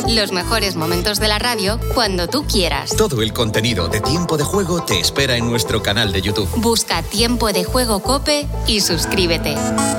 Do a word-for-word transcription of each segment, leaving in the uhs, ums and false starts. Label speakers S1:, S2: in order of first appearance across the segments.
S1: Los mejores momentos de la radio cuando tú quieras.
S2: Todo el contenido de Tiempo de Juego te espera en nuestro canal de YouTube.
S1: Busca Tiempo de Juego COPE y suscríbete.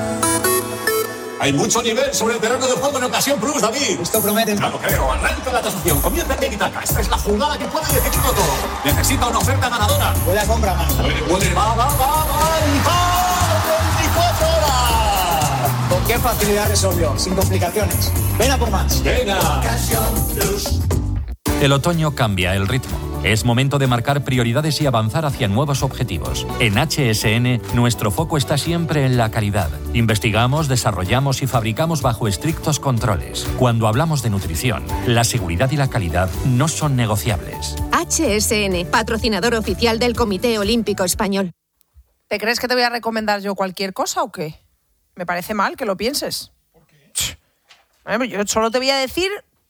S3: Hay mucho nivel sobre el terreno de juego en Ocasión Plus, David.
S4: Esto promete.
S3: Claro, creo. Arranca la tasación. Comienza el Tiki-Taka. Esta es la jugada que puede decidirlo todo. Necesita una oferta ganadora.
S4: Puede a compra más.
S3: Puede, puede. Va, va, va, va. Y va. veinticuatro horas.
S4: ¿Con qué facilidad resolvió? Sin complicaciones. Ven a por más.
S3: Venga.
S4: Ocasión Plus.
S5: El otoño cambia el ritmo. Es momento de marcar prioridades y avanzar hacia nuevos objetivos. En H S N, nuestro foco está siempre en la calidad. Investigamos, desarrollamos y fabricamos bajo estrictos controles. Cuando hablamos de nutrición, la seguridad y la calidad no son negociables.
S6: H S N, patrocinador oficial del Comité Olímpico Español.
S7: ¿Te crees que te voy a recomendar yo cualquier cosa o qué? Me parece mal que lo pienses. ¿Por qué? Yo solo te voy a decir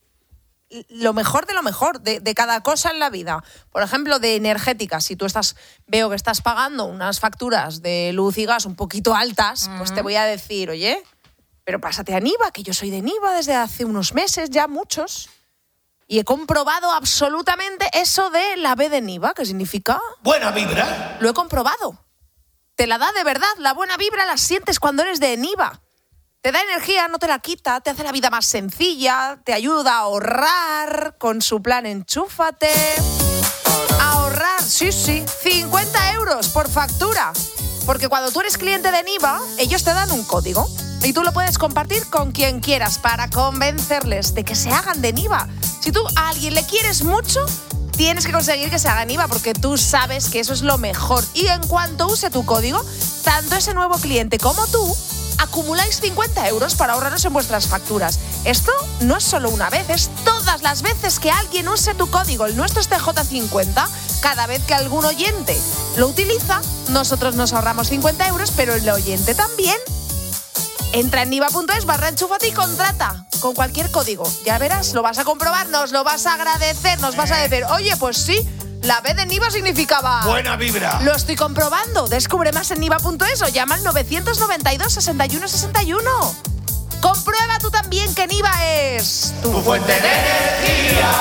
S7: lo mejor de lo mejor de, de cada cosa en la vida. Por ejemplo, de energética. Si tú estás, veo que estás pagando unas facturas de luz y gas un poquito altas, uh-huh. pues te voy a decir, oye, pero pásate a Niva, que yo soy de Niva desde hace unos meses, ya muchos, y he comprobado absolutamente eso de la B de Niva, que significa...
S3: Buena vibra.
S7: Lo he comprobado. Te la da de verdad. La buena vibra la sientes cuando eres de Niva. Te da energía, no te la quita, te hace la vida más sencilla, te ayuda a ahorrar con su plan Enchúfate. Ahorrar, sí, sí, cincuenta euros por factura. Porque cuando tú eres cliente de Niva, ellos te dan un código y tú lo puedes compartir con quien quieras para convencerles de que se hagan de Niva. Si tú a alguien le quieres mucho, tienes que conseguir que se haga en Niva porque tú sabes que eso es lo mejor. Y en cuanto use tu código, tanto ese nuevo cliente como tú acumuláis cincuenta euros para ahorraros en vuestras facturas. Esto no es solo una vez, es todas las veces que alguien use tu código. El nuestro es T J cincuenta. Cada vez que algún oyente lo utiliza, nosotros nos ahorramos cincuenta euros, pero el oyente también. Entra en niva.es barra enchúfate y contrata con cualquier código. Ya verás, lo vas a comprobar, nos lo vas a agradecer, nos vas a decir, oye, pues sí, la B de Niva significaba...
S3: Buena vibra.
S7: Lo estoy comprobando. Descubre más en niva.es o llama al novecientos noventa y dos, sesenta y uno sesenta y uno. Comprueba tú también que Niva es...
S3: tu fuente de energía.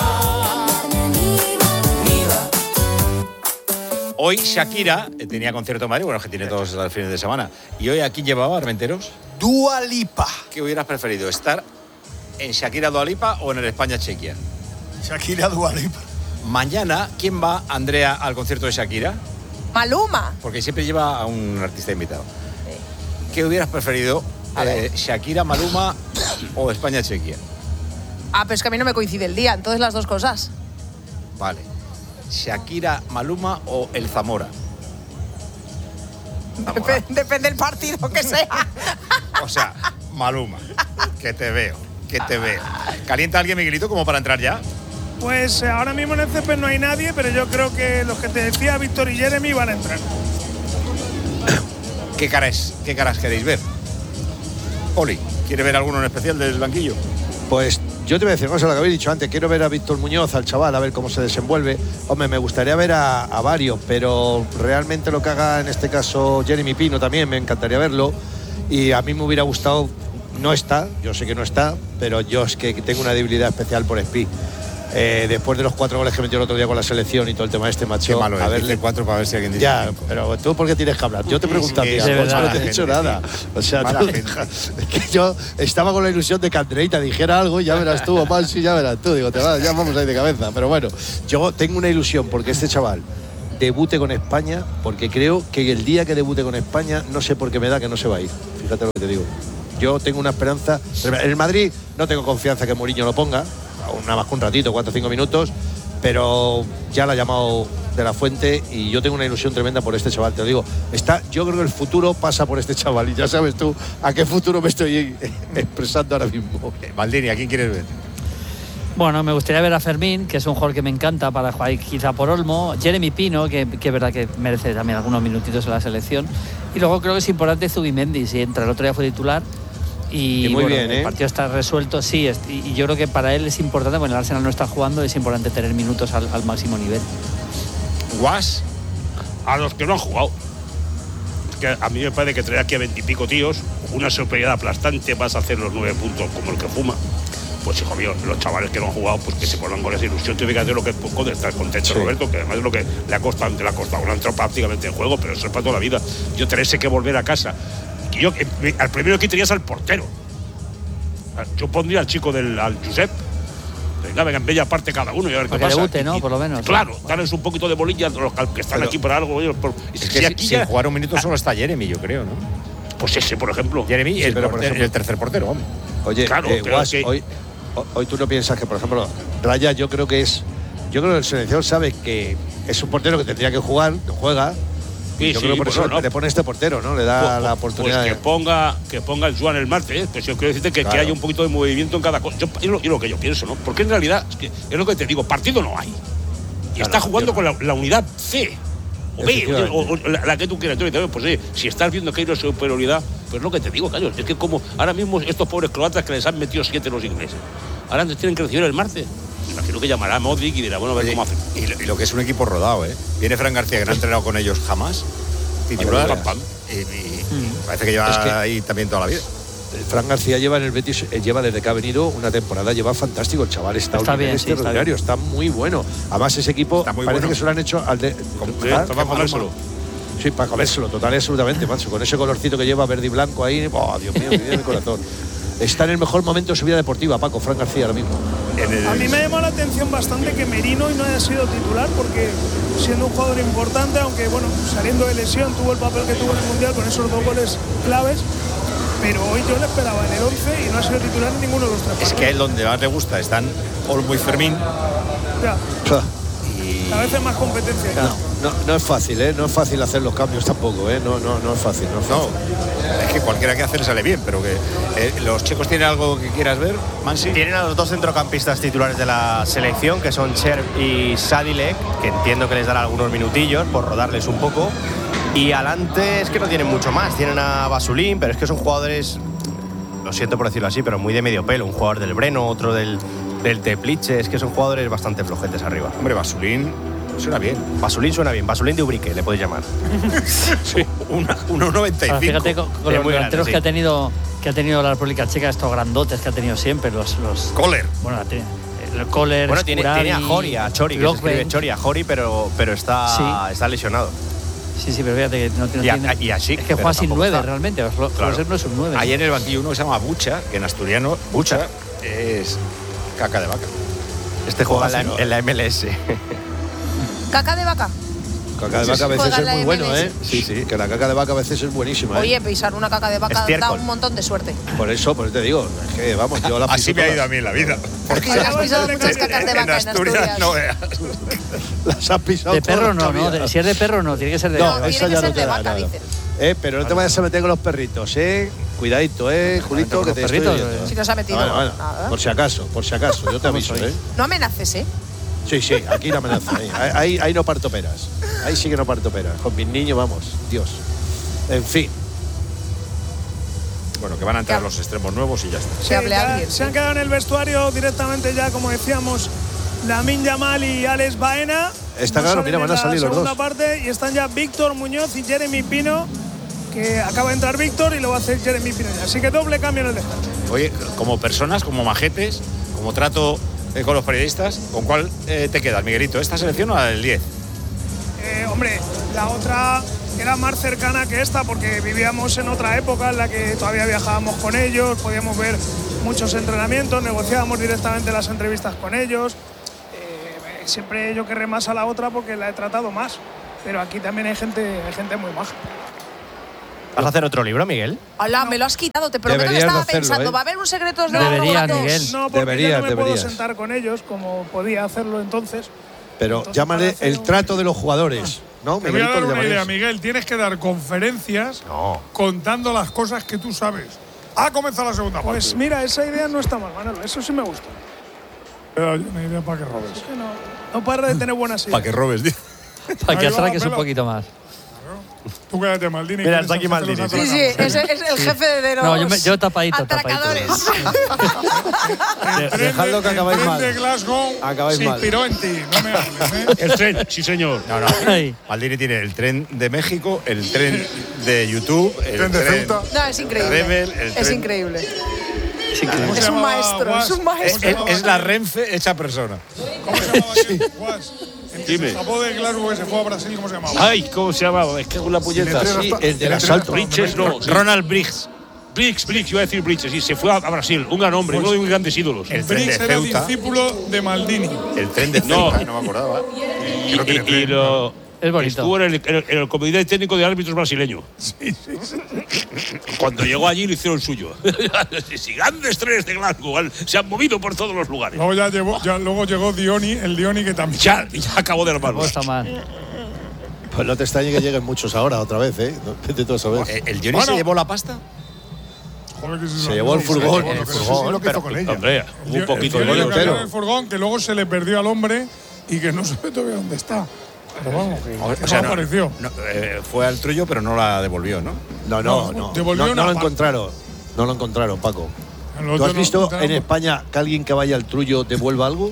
S8: Hoy Shakira tenía concierto en Madrid, bueno, es que tiene todos los fines de semana. ¿Y hoy a quién llevaba, Armenteros?
S9: Dua Lipa.
S8: ¿Qué hubieras preferido, estar en Shakira Dua Lipa o en el España-Chequia?
S9: Shakira Dua Lipa.
S8: Mañana, ¿quién va, Andrea, al concierto de Shakira?
S7: Maluma.
S8: Porque siempre lleva a un artista invitado. Sí. ¿Qué hubieras preferido, eh, Shakira, Maluma o España-Chequia?
S7: Ah, pero es que a mí no me coincide el día, entonces las dos cosas.
S8: Vale. Shakira, Maluma o el Zamora.
S7: Dep- depende del partido que sea.
S8: O sea, Maluma. Que te veo, que te veo. ¿Calienta alguien, Miguelito, como para entrar ya?
S10: Pues ahora mismo en el césped no hay nadie, pero yo creo que los que te decía Víctor y Jeremy van a entrar.
S8: ¿Qué caras, qué caras queréis ver? Oli, ¿quiere ver alguno en especial del banquillo?
S11: Pues yo te voy a decir, no sé lo que habéis dicho antes, quiero ver a Víctor Muñoz, al chaval, a ver cómo se desenvuelve. Hombre, me gustaría ver a, a varios, pero realmente lo que haga en este caso Jeremy Pino también, me encantaría verlo. Y a mí me hubiera gustado, no está, yo sé que no está, pero yo es que tengo una debilidad especial por Spi. Eh, después de los cuatro goles que metió el otro día con la selección y todo el tema de este macho.
S8: Qué malo es,
S11: a verle
S8: cuatro para ver si alguien dice.
S11: Ya, pero tú por qué tienes que hablar. Yo te pregunto a ti,
S8: sí,
S11: no te he
S8: gente,
S11: dicho nada. O sea, tú, es que yo estaba con la ilusión de que Andreita dijera algo y ya verás tú, o Mansi, ya verás tú. Digo, te vas, ya vamos ahí de cabeza. Pero bueno, yo tengo una ilusión porque este chaval debute con España, porque creo que el día que debute con España, no sé por qué me da que no se va a ir. Fíjate lo que te digo. Yo tengo una esperanza. En el Madrid no tengo confianza que Mourinho lo ponga. Nada más que un ratito, cuatro o cinco minutos, pero ya la ha llamado de la Fuente y yo tengo una ilusión tremenda por este chaval, te lo digo. Está, yo creo que el futuro pasa por este chaval y ya sabes tú a qué futuro me estoy expresando ahora mismo.
S8: Maldini, ¿a quién quieres ver?
S12: Bueno, me gustaría ver a Fermín, que es un jugador que me encanta para jugar quizá por Olmo. Jeremy Pino, que, que es verdad que merece también algunos minutitos en la selección. Y luego creo que es importante Zubimendi, si entra, el otro día fue titular. Y,
S11: y muy
S12: bueno,
S11: bien, ¿eh?
S12: El partido está resuelto, sí, es, y, y yo creo que para él es importante, bueno, el Arsenal no está jugando, es importante tener minutos al, al máximo nivel.
S8: ¿Guas?
S10: A los que no han jugado. Es que a mí me parece que traer aquí a veintipico tíos, una superioridad aplastante, vas a hacer los nueve puntos como el que fuma.
S13: pues hijo mío, los chavales que no han jugado, pues que se pongan con esa ilusión. Tiene que hacer lo que es pues, estar contento, sí. Roberto, que además es lo que le ha costado, le ha costado. No ha entrado prácticamente en juego, pero eso es para toda la vida. Yo tenerse que volver a casa. Y yo, eh, al primero que quitarías al portero. Yo pondría al chico del al Josep. Venga, venga, en bella parte cada uno y a ver
S12: para
S13: qué
S12: que
S13: pasa.
S12: Debute, ¿no? Por lo menos.
S13: Claro, darles un poquito de bolilla a los que están pero, aquí por algo. Oye, por,
S8: es que si, aquí si ya, jugar un minuto solo está Jeremy, yo creo, ¿no?
S13: Pues ese, por ejemplo.
S8: Jeremy,
S11: sí,
S8: el,
S11: pero
S8: portero,
S11: por ejemplo,
S8: el tercer portero, hombre.
S11: Oye,
S13: claro,
S11: eh, Guas,
S13: que...
S11: hoy, hoy tú no piensas que, por ejemplo, Raya, yo creo que es. Yo creo que el seleccionador sabe que es un portero que tendría que jugar, que juega.
S13: Sí,
S11: yo
S13: sí,
S11: creo que por
S13: bueno,
S11: eso
S13: no.
S11: le pone este portero, ¿no? Le da
S13: pues,
S11: la oportunidad.
S13: Pues que
S11: de...
S13: ponga, que ponga el Joan el martes, ¿eh? Pues yo quiero decirte que,
S11: claro.
S13: que haya un poquito de movimiento en cada cosa. Yo, es, lo, es lo que yo pienso, ¿no? Porque en realidad, es, que, es lo que te digo, partido no hay. Y claro, está jugando yo... con la, la unidad C. O B, o, o, o la, la que tú quieras. Entonces, pues oye, si estás viendo que hay una superioridad, pues es lo que te digo, callo. Es que como ahora mismo estos pobres croatas que les han metido siete los ingleses, ahora tienen que recibir el martes. Me imagino que llamará a Modric y dirá, bueno, a ver oye, cómo hacen.
S8: Y lo, y lo que es un equipo rodado, ¿eh? Viene Fran García, que no ha entrenado con ellos jamás. Titular. Pam, pam. Y, y mm. parece que lleva es que ahí también toda la vida.
S11: Fran García lleva en el Betis, lleva desde que ha venido una temporada, lleva fantástico. El chaval está,
S12: está bien,
S11: extraordinario, sí, está, está muy bueno. Además, ese equipo parece bueno. que se lo han hecho al de.
S13: ¿Ah? Para comérselo.
S11: Sí, para comérselo, total y absolutamente, macho. Con ese colorcito que lleva verde y blanco ahí, oh, Dios mío, me viene el corazón. Está en el mejor momento de su vida deportiva, Paco, Fran García ahora mismo.
S10: El... A mí me llamó la atención bastante que Merino no haya sido titular, porque siendo un jugador importante, aunque bueno, saliendo de lesión, tuvo el papel que tuvo en el Mundial con esos dos goles claves, pero hoy yo le esperaba en el once y no ha sido titular en ninguno de los tres.
S8: Es que a él donde más le gusta están Olmo y Fermín.
S10: Ya.
S8: Y...
S10: a veces más competencia.
S11: No, no, no es fácil, ¿eh? No es fácil hacer los cambios tampoco, ¿eh? No, no, no es fácil, no es fácil.
S8: No, es que cualquiera que hace le sale bien, pero que eh, los chicos tienen algo que quieras ver, Mansi.
S14: Tienen a los dos centrocampistas titulares de la selección, que son Cher y Sadilek, que entiendo que les dará algunos minutillos por rodarles un poco. Y adelante es que no tienen mucho más. Tienen a Basulín, pero es que son jugadores, lo siento por decirlo así, pero muy de medio pelo. Un jugador del Breno, otro del, del Teplice. Es que son jugadores bastante flojetes arriba.
S8: Hombre, Basulín suena bien.
S14: Basulín suena bien. Basulín de Ubrique, le podéis llamar.
S8: Sí, uno noventa y cinco.
S12: Fíjate con, con los delanteros sí. que ha tenido que ha tenido la República Checa, estos grandotes que ha tenido siempre, los... los
S8: Kohler.
S12: Bueno, el Kohler,
S14: bueno, tiene, tiene a Jori, a Chori, que se escribe Chori, a Jori, pero, pero está, sí. está lesionado.
S12: Sí, sí, pero fíjate que no, no
S14: y a,
S12: tiene...
S14: Y así,
S12: es que juega sin nueve, está. realmente. Claro. No es un nueve.
S8: Ahí en el banquillo uno que se llama Bucha, que en asturiano Bucha, Bucha es caca de vaca.
S14: Este juega en la, en la M L S.
S7: ¿Caca de vaca?
S11: Caca de vaca a veces es muy bueno, ¿eh? Sí, sí, que la caca de vaca a veces es buenísima.
S7: Oye,
S11: ¿eh?
S7: pisar una caca de vaca da un montón de suerte.
S11: Por eso, por eso te digo, es que vamos, yo la
S8: así me ha ido a mí en la vida.
S7: Porque has pisado muchas cacas de vaca en Asturias. En Asturias.
S8: No veas.
S11: Las has pisado.
S12: De perro no, no, de, si es de perro no, tiene que ser de
S11: vaca.
S7: No,
S11: esa
S7: tiene
S11: ya
S7: que
S11: no
S7: ser de vaca,
S11: nada.
S7: dicen.
S11: Eh, pero no te vayas a meter con los perritos, ¿eh? Cuidadito, ¿eh, Julito? Que te estoy oyendo.
S7: Si no se ha metido.
S11: Bueno, bueno, por si acaso, por si acaso, yo te aviso, ¿eh?
S7: No amenaces, ¿eh?
S11: Sí, sí, aquí la amenaza. ¿eh? Ahí, ahí no parto peras. Ahí sí que no parto peras. Con mis niños, vamos, Dios. En fin.
S8: Bueno, que van a entrar los extremos nuevos y ya está.
S10: Se, ya, se han quedado en el vestuario directamente ya, como decíamos, Lamine Yamal y Alex Baena.
S11: Está claro, mira, van a salir los dos.
S10: Segunda parte y están ya Víctor Muñoz y Jeremy Pino, que acaba de entrar Víctor y lo va a hacer Jeremy Pino. Así que doble cambio en el descarte.
S8: Oye, como personas, como majetes, como trato eh, con los periodistas, ¿con cuál eh, te quedas, Miguelito? ¿Esta selección o la del diez?
S10: Eh, hombre, la otra era más cercana que esta porque vivíamos en otra época en la que todavía viajábamos con ellos, podíamos ver muchos entrenamientos, negociábamos directamente las entrevistas con ellos. Eh, siempre yo querré más a la otra porque la he tratado más, pero aquí también hay gente, hay gente muy maja.
S14: ¿Vas a hacer otro libro, Miguel?
S7: Hola, me lo has quitado, te prometo que estaba hacerlo, pensando, ¿eh? ¿Va a haber un secretos de
S12: Debería, Miguel.
S10: No, porque
S11: deberías,
S10: yo no me
S11: deberías.
S10: puedo sentar con ellos como podía hacerlo entonces.
S11: Pero entonces, llámale el un... trato de los jugadores, ¿no?
S9: Te voy a dar una idea, Miguel. Tienes que dar conferencias
S14: no.
S9: contando las cosas que tú sabes. Ha comenzado la segunda parte.
S10: Pues mira, esa idea no está mal, Manolo. Eso sí me gusta.
S9: Pero una idea para que robes.
S10: Es que no, no para de tener buenas ideas.
S8: Para que robes, tío.
S12: Para que atraques un poquito más.
S9: Tú quédate, Maldini.
S14: Mira, está aquí Maldini.
S7: Sí, sí, es, es el jefe de los
S12: no, yo, me, yo tapadito,
S7: atracadores.
S9: Tapadito. Dejadlo que acabáis mal. El tren de Glasgow
S11: acabáis
S9: se inspiró en ti. No me hables, ¿eh?
S13: El tren, sí, señor.
S8: No, no. Maldini tiene el tren de México, el tren de YouTube, el
S9: tren de Ceuta.
S7: No, es increíble.
S8: Rebel, el
S7: es
S8: tren...
S7: increíble.
S12: Es Sí,
S10: ¿Cómo se
S7: Es un
S10: llamaba,
S7: maestro,
S10: Guas?
S7: es un maestro.
S8: Es, es- es la Renfe hecha persona.
S10: ¿Cómo se llamaba aquel Guas? El que
S13: Dime.
S10: se escapó de Glasgow y se fue a Brasil, ¿cómo se llamaba?
S13: Ay, ¿cómo se llamaba? Es que es una puñeta.
S11: Sí, el del asalto.
S13: Bridges, no.
S8: Ronald Briggs.
S13: Briggs, Briggs, iba a decir Bridges, sí, se fue a, a Brasil. Un gran hombre, uno de mis grandes ídolos.
S8: El tren
S10: Briggs
S8: de
S10: era
S8: Ceuta.
S10: discípulo de Maldini.
S8: El tren de
S13: No.
S8: Ceuta, no me acordaba.
S13: Y, y- y lo,
S12: Es bonito.
S13: estuvo en el, en el- en el comité técnico de árbitros brasileño.
S10: Sí, sí, sí.
S13: Cuando llegó allí lo hicieron suyo. Si grandes trenes de Glasgow han- se han movido por todos los lugares.
S10: Luego ya, llevó, ya luego llegó Dioni, el Dioni que también.
S13: Ya, ya acabó de armarlo.
S12: No está mal.
S11: Pues no te extrañe que lleguen muchos ahora otra vez, ¿eh? No, vete tú a saber.
S8: ¿El, el Johnny
S10: Bueno.
S8: se llevó la pasta?
S10: Joder, que
S11: Se llevó el furgón.
S10: El
S11: El
S10: furgón.
S11: furgón,
S10: lo que hizo con ella.
S13: Hombre,
S10: El
S13: un poquito
S10: el
S13: de
S10: Dioni
S13: lío.
S10: que había en
S11: entero.
S10: el furgón, que luego se le perdió al hombre y que no sabe todavía dónde está. Pero vamos, que,
S8: O
S10: que
S8: sea,
S10: no
S8: no,
S10: apareció.
S8: no, eh, fue al Trullo, pero no la devolvió, ¿no?
S11: No, no,
S10: No,
S11: no.
S10: devolvió
S11: No,
S10: una
S11: no lo
S10: parte.
S11: encontraron. No lo encontraron, Paco.
S10: El
S11: ¿Tú
S10: otro
S11: has
S10: no
S11: visto
S10: encontraron.
S11: en España que alguien que vaya al Trullo devuelva algo?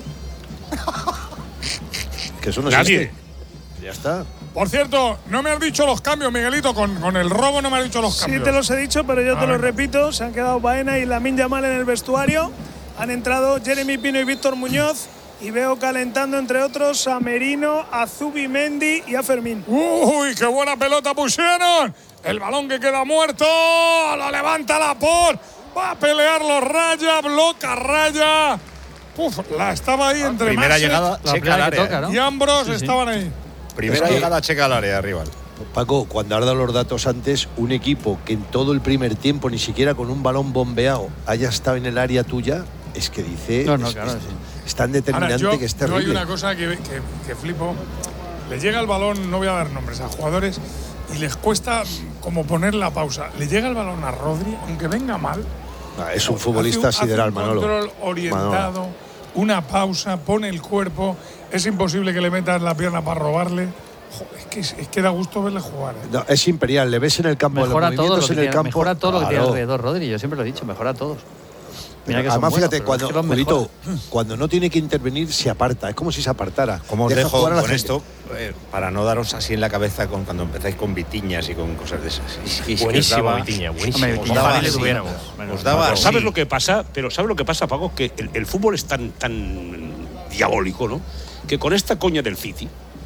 S11: Que eso no
S13: Nadie.
S11: existe. Ya está.
S10: Por cierto, no me has dicho los cambios, Miguelito. Con, con el robo no me has dicho los
S15: Sí,
S10: cambios.
S15: te los he dicho, pero yo
S10: A
S15: te lo
S10: ver.
S15: repito. Se han quedado Baena y Lamine Yamal en el vestuario. Han entrado Jeremy Pino y Víctor Muñoz. Y veo calentando, entre otros, a Merino, a Zubimendi y a Fermín.
S10: Uy, qué buena pelota pusieron. El balón que queda muerto. Lo levanta la por. Va a pelearlo Raya, bloca Raya. Uf, la estaba ahí entre
S8: Primera
S10: Masic
S8: llegada,
S12: La
S8: checa
S12: primera
S8: al
S12: que
S8: área.
S12: toca, ¿no?
S10: y Ambros
S12: Sí, sí.
S10: estaban ahí.
S8: Primera
S11: Es que-
S8: llegada, checa al área, rival.
S11: Paco, cuando has dado los datos antes, un equipo que en todo el primer tiempo, ni siquiera con un balón bombeado, haya estado en el área tuya, es que dice.
S12: No, no,
S11: es,
S12: claro,
S11: es-
S12: sí.
S11: es tan
S10: Ahora,
S11: determinante
S10: yo,
S11: que es
S10: yo hay
S11: terrible.
S10: una cosa que, que, que flipo. Le llega el balón, no voy a dar nombres a jugadores, y les cuesta como poner la pausa. Le llega el balón a Rodri, aunque venga mal.
S11: Ah, es un futbolista
S10: hace un,
S11: sideral,
S10: hace un
S11: Manolo.
S10: control orientado,
S11: Manolo.
S10: una pausa, pone el cuerpo. Es imposible que le metas la pierna para robarle. Joder, es, que, es que da gusto verle jugar. ¿eh?
S11: No, es imperial, le ves en el campo,
S12: Mejora
S11: los
S12: todo, lo
S11: movimientos
S12: que
S11: en el
S12: tiene,
S11: campo.
S12: mejora todo lo que tiene
S11: Claro.
S12: alrededor, Rodri. Yo siempre lo he dicho, mejora a todos. Mira que son
S11: Además,
S12: buenos,
S11: fíjate,
S12: pero
S11: cuando,
S12: es que los
S11: Julito,
S12: mejora.
S11: cuando no tiene que intervenir, se aparta. Es como si se apartara.
S8: Como os
S11: Deja
S8: dejo
S11: jugar a la
S8: con
S11: gente.
S8: esto, eh, para no daros así en la cabeza con, cuando empezáis con vitiñas y con cosas de esas. Y- y que os
S14: Buenísimo,
S8: daba-
S14: Vitiña, buenísimo.
S12: Hombre,
S8: os
S12: ojalá
S8: daba
S12: le
S8: así,
S14: tuviéramos.
S8: Os daba
S13: Pero
S8: así.
S13: ¿sabes lo que pasa? Pero ¿sabes lo que pasa, Paco? Que el, el fútbol es tan, tan diabólico, ¿no? Que con esta coña del City,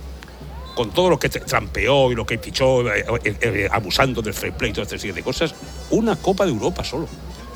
S13: con todo lo que te- trampeó y lo que pichó, eh, eh, eh, abusando del fair play y toda esta serie de cosas, una Copa de Europa solo.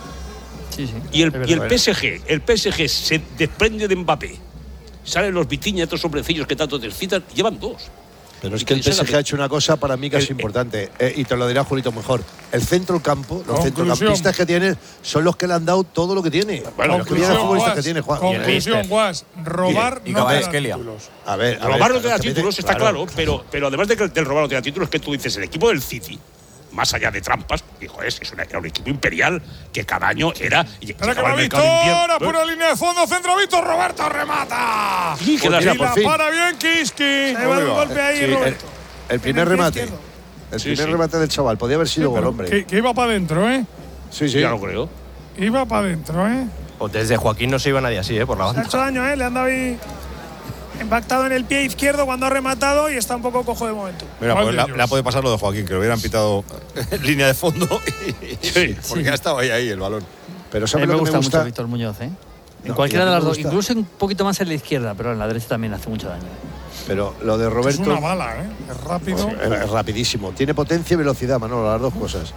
S12: Sí, sí.
S13: Y el,
S12: Es
S13: y el
S12: verdad.
S13: P S G, el P S G se desprende de Mbappé. Salen los Vitiña, estos hombrecillos que tanto te excitan, llevan dos.
S11: Pero es
S13: Y
S11: que el
S13: que
S11: P S G
S13: salga-
S11: ha hecho una cosa para mí que es
S13: El-
S11: importante, eh, y te lo dirá Julito mejor. El centro del campo, los
S10: Conclusión.
S11: centrocampistas que tienes, son los que le han dado todo lo que tiene.
S13: Bueno,
S11: los que vienen futbolistas
S10: Guas,
S11: que tiene, Juan.
S10: conclusión, Guas, robar
S8: Y- y
S10: no te da
S8: Kvaratskhelia.
S10: títulos.
S11: A ver, a
S13: Robar
S11: ver,
S13: no te da
S11: los que
S13: títulos,
S11: meten-
S13: está claro, pero, pero además de que el- del robar no te da títulos, es que tú dices, el equipo del City, más allá de trampas, hijo, es, es una- era un equipo imperial que cada año era. y
S10: Espera que
S13: llegaba
S10: va
S13: al mercado de
S10: Víctor,
S13: invierno.
S10: apura línea de fondo, centro Víctor, Roberto remata.
S13: Sí, que
S10: y
S13: la-
S10: la
S11: por fin.
S10: para bien Kiski.
S15: Se ha llevado un golpe ahí,
S11: Sí, el,
S15: Roberto.
S11: el primer
S15: En el pie
S11: remate.
S15: izquierdo.
S11: El
S13: Sí,
S11: primer
S13: sí.
S11: remate del chaval. Podía haber sido gol, hombre.
S10: Que, que iba para adentro, ¿eh?
S11: Sí, sí.
S13: Ya lo creo.
S10: Iba para adentro, ¿eh?
S14: O desde Joaquín no se iba nadie así, ¿eh? Por la
S15: Se ha
S14: banda.
S15: hecho daño, ¿eh? Le han dado ahí impactado en el pie izquierdo cuando ha rematado y está un poco cojo de momento.
S8: Mira,
S10: ¿Cuál
S8: pues
S10: de
S8: la-
S10: ellos?
S8: le ha podido pasar lo de Joaquín, que lo hubieran pitado en línea de fondo.
S13: Sí.
S8: Porque ha estado ahí, ahí el balón.
S11: Pero
S12: A mí
S11: ¿sabes
S12: me
S11: lo que
S12: gusta
S11: me
S12: mucho
S11: gusta?
S12: Víctor Muñoz, ¿eh? En
S11: No,
S12: cualquiera
S11: y a
S12: de
S11: mí
S12: las
S11: me
S12: dos,
S11: gusta-
S12: incluso un poquito más en la izquierda, pero en la derecha también hace mucho daño.
S11: Pero lo de
S10: Es
S11: Roberto
S10: una bala, ¿eh? Es rápido.
S11: es, es rapidísimo. Tiene potencia y velocidad, Manolo, las dos cosas.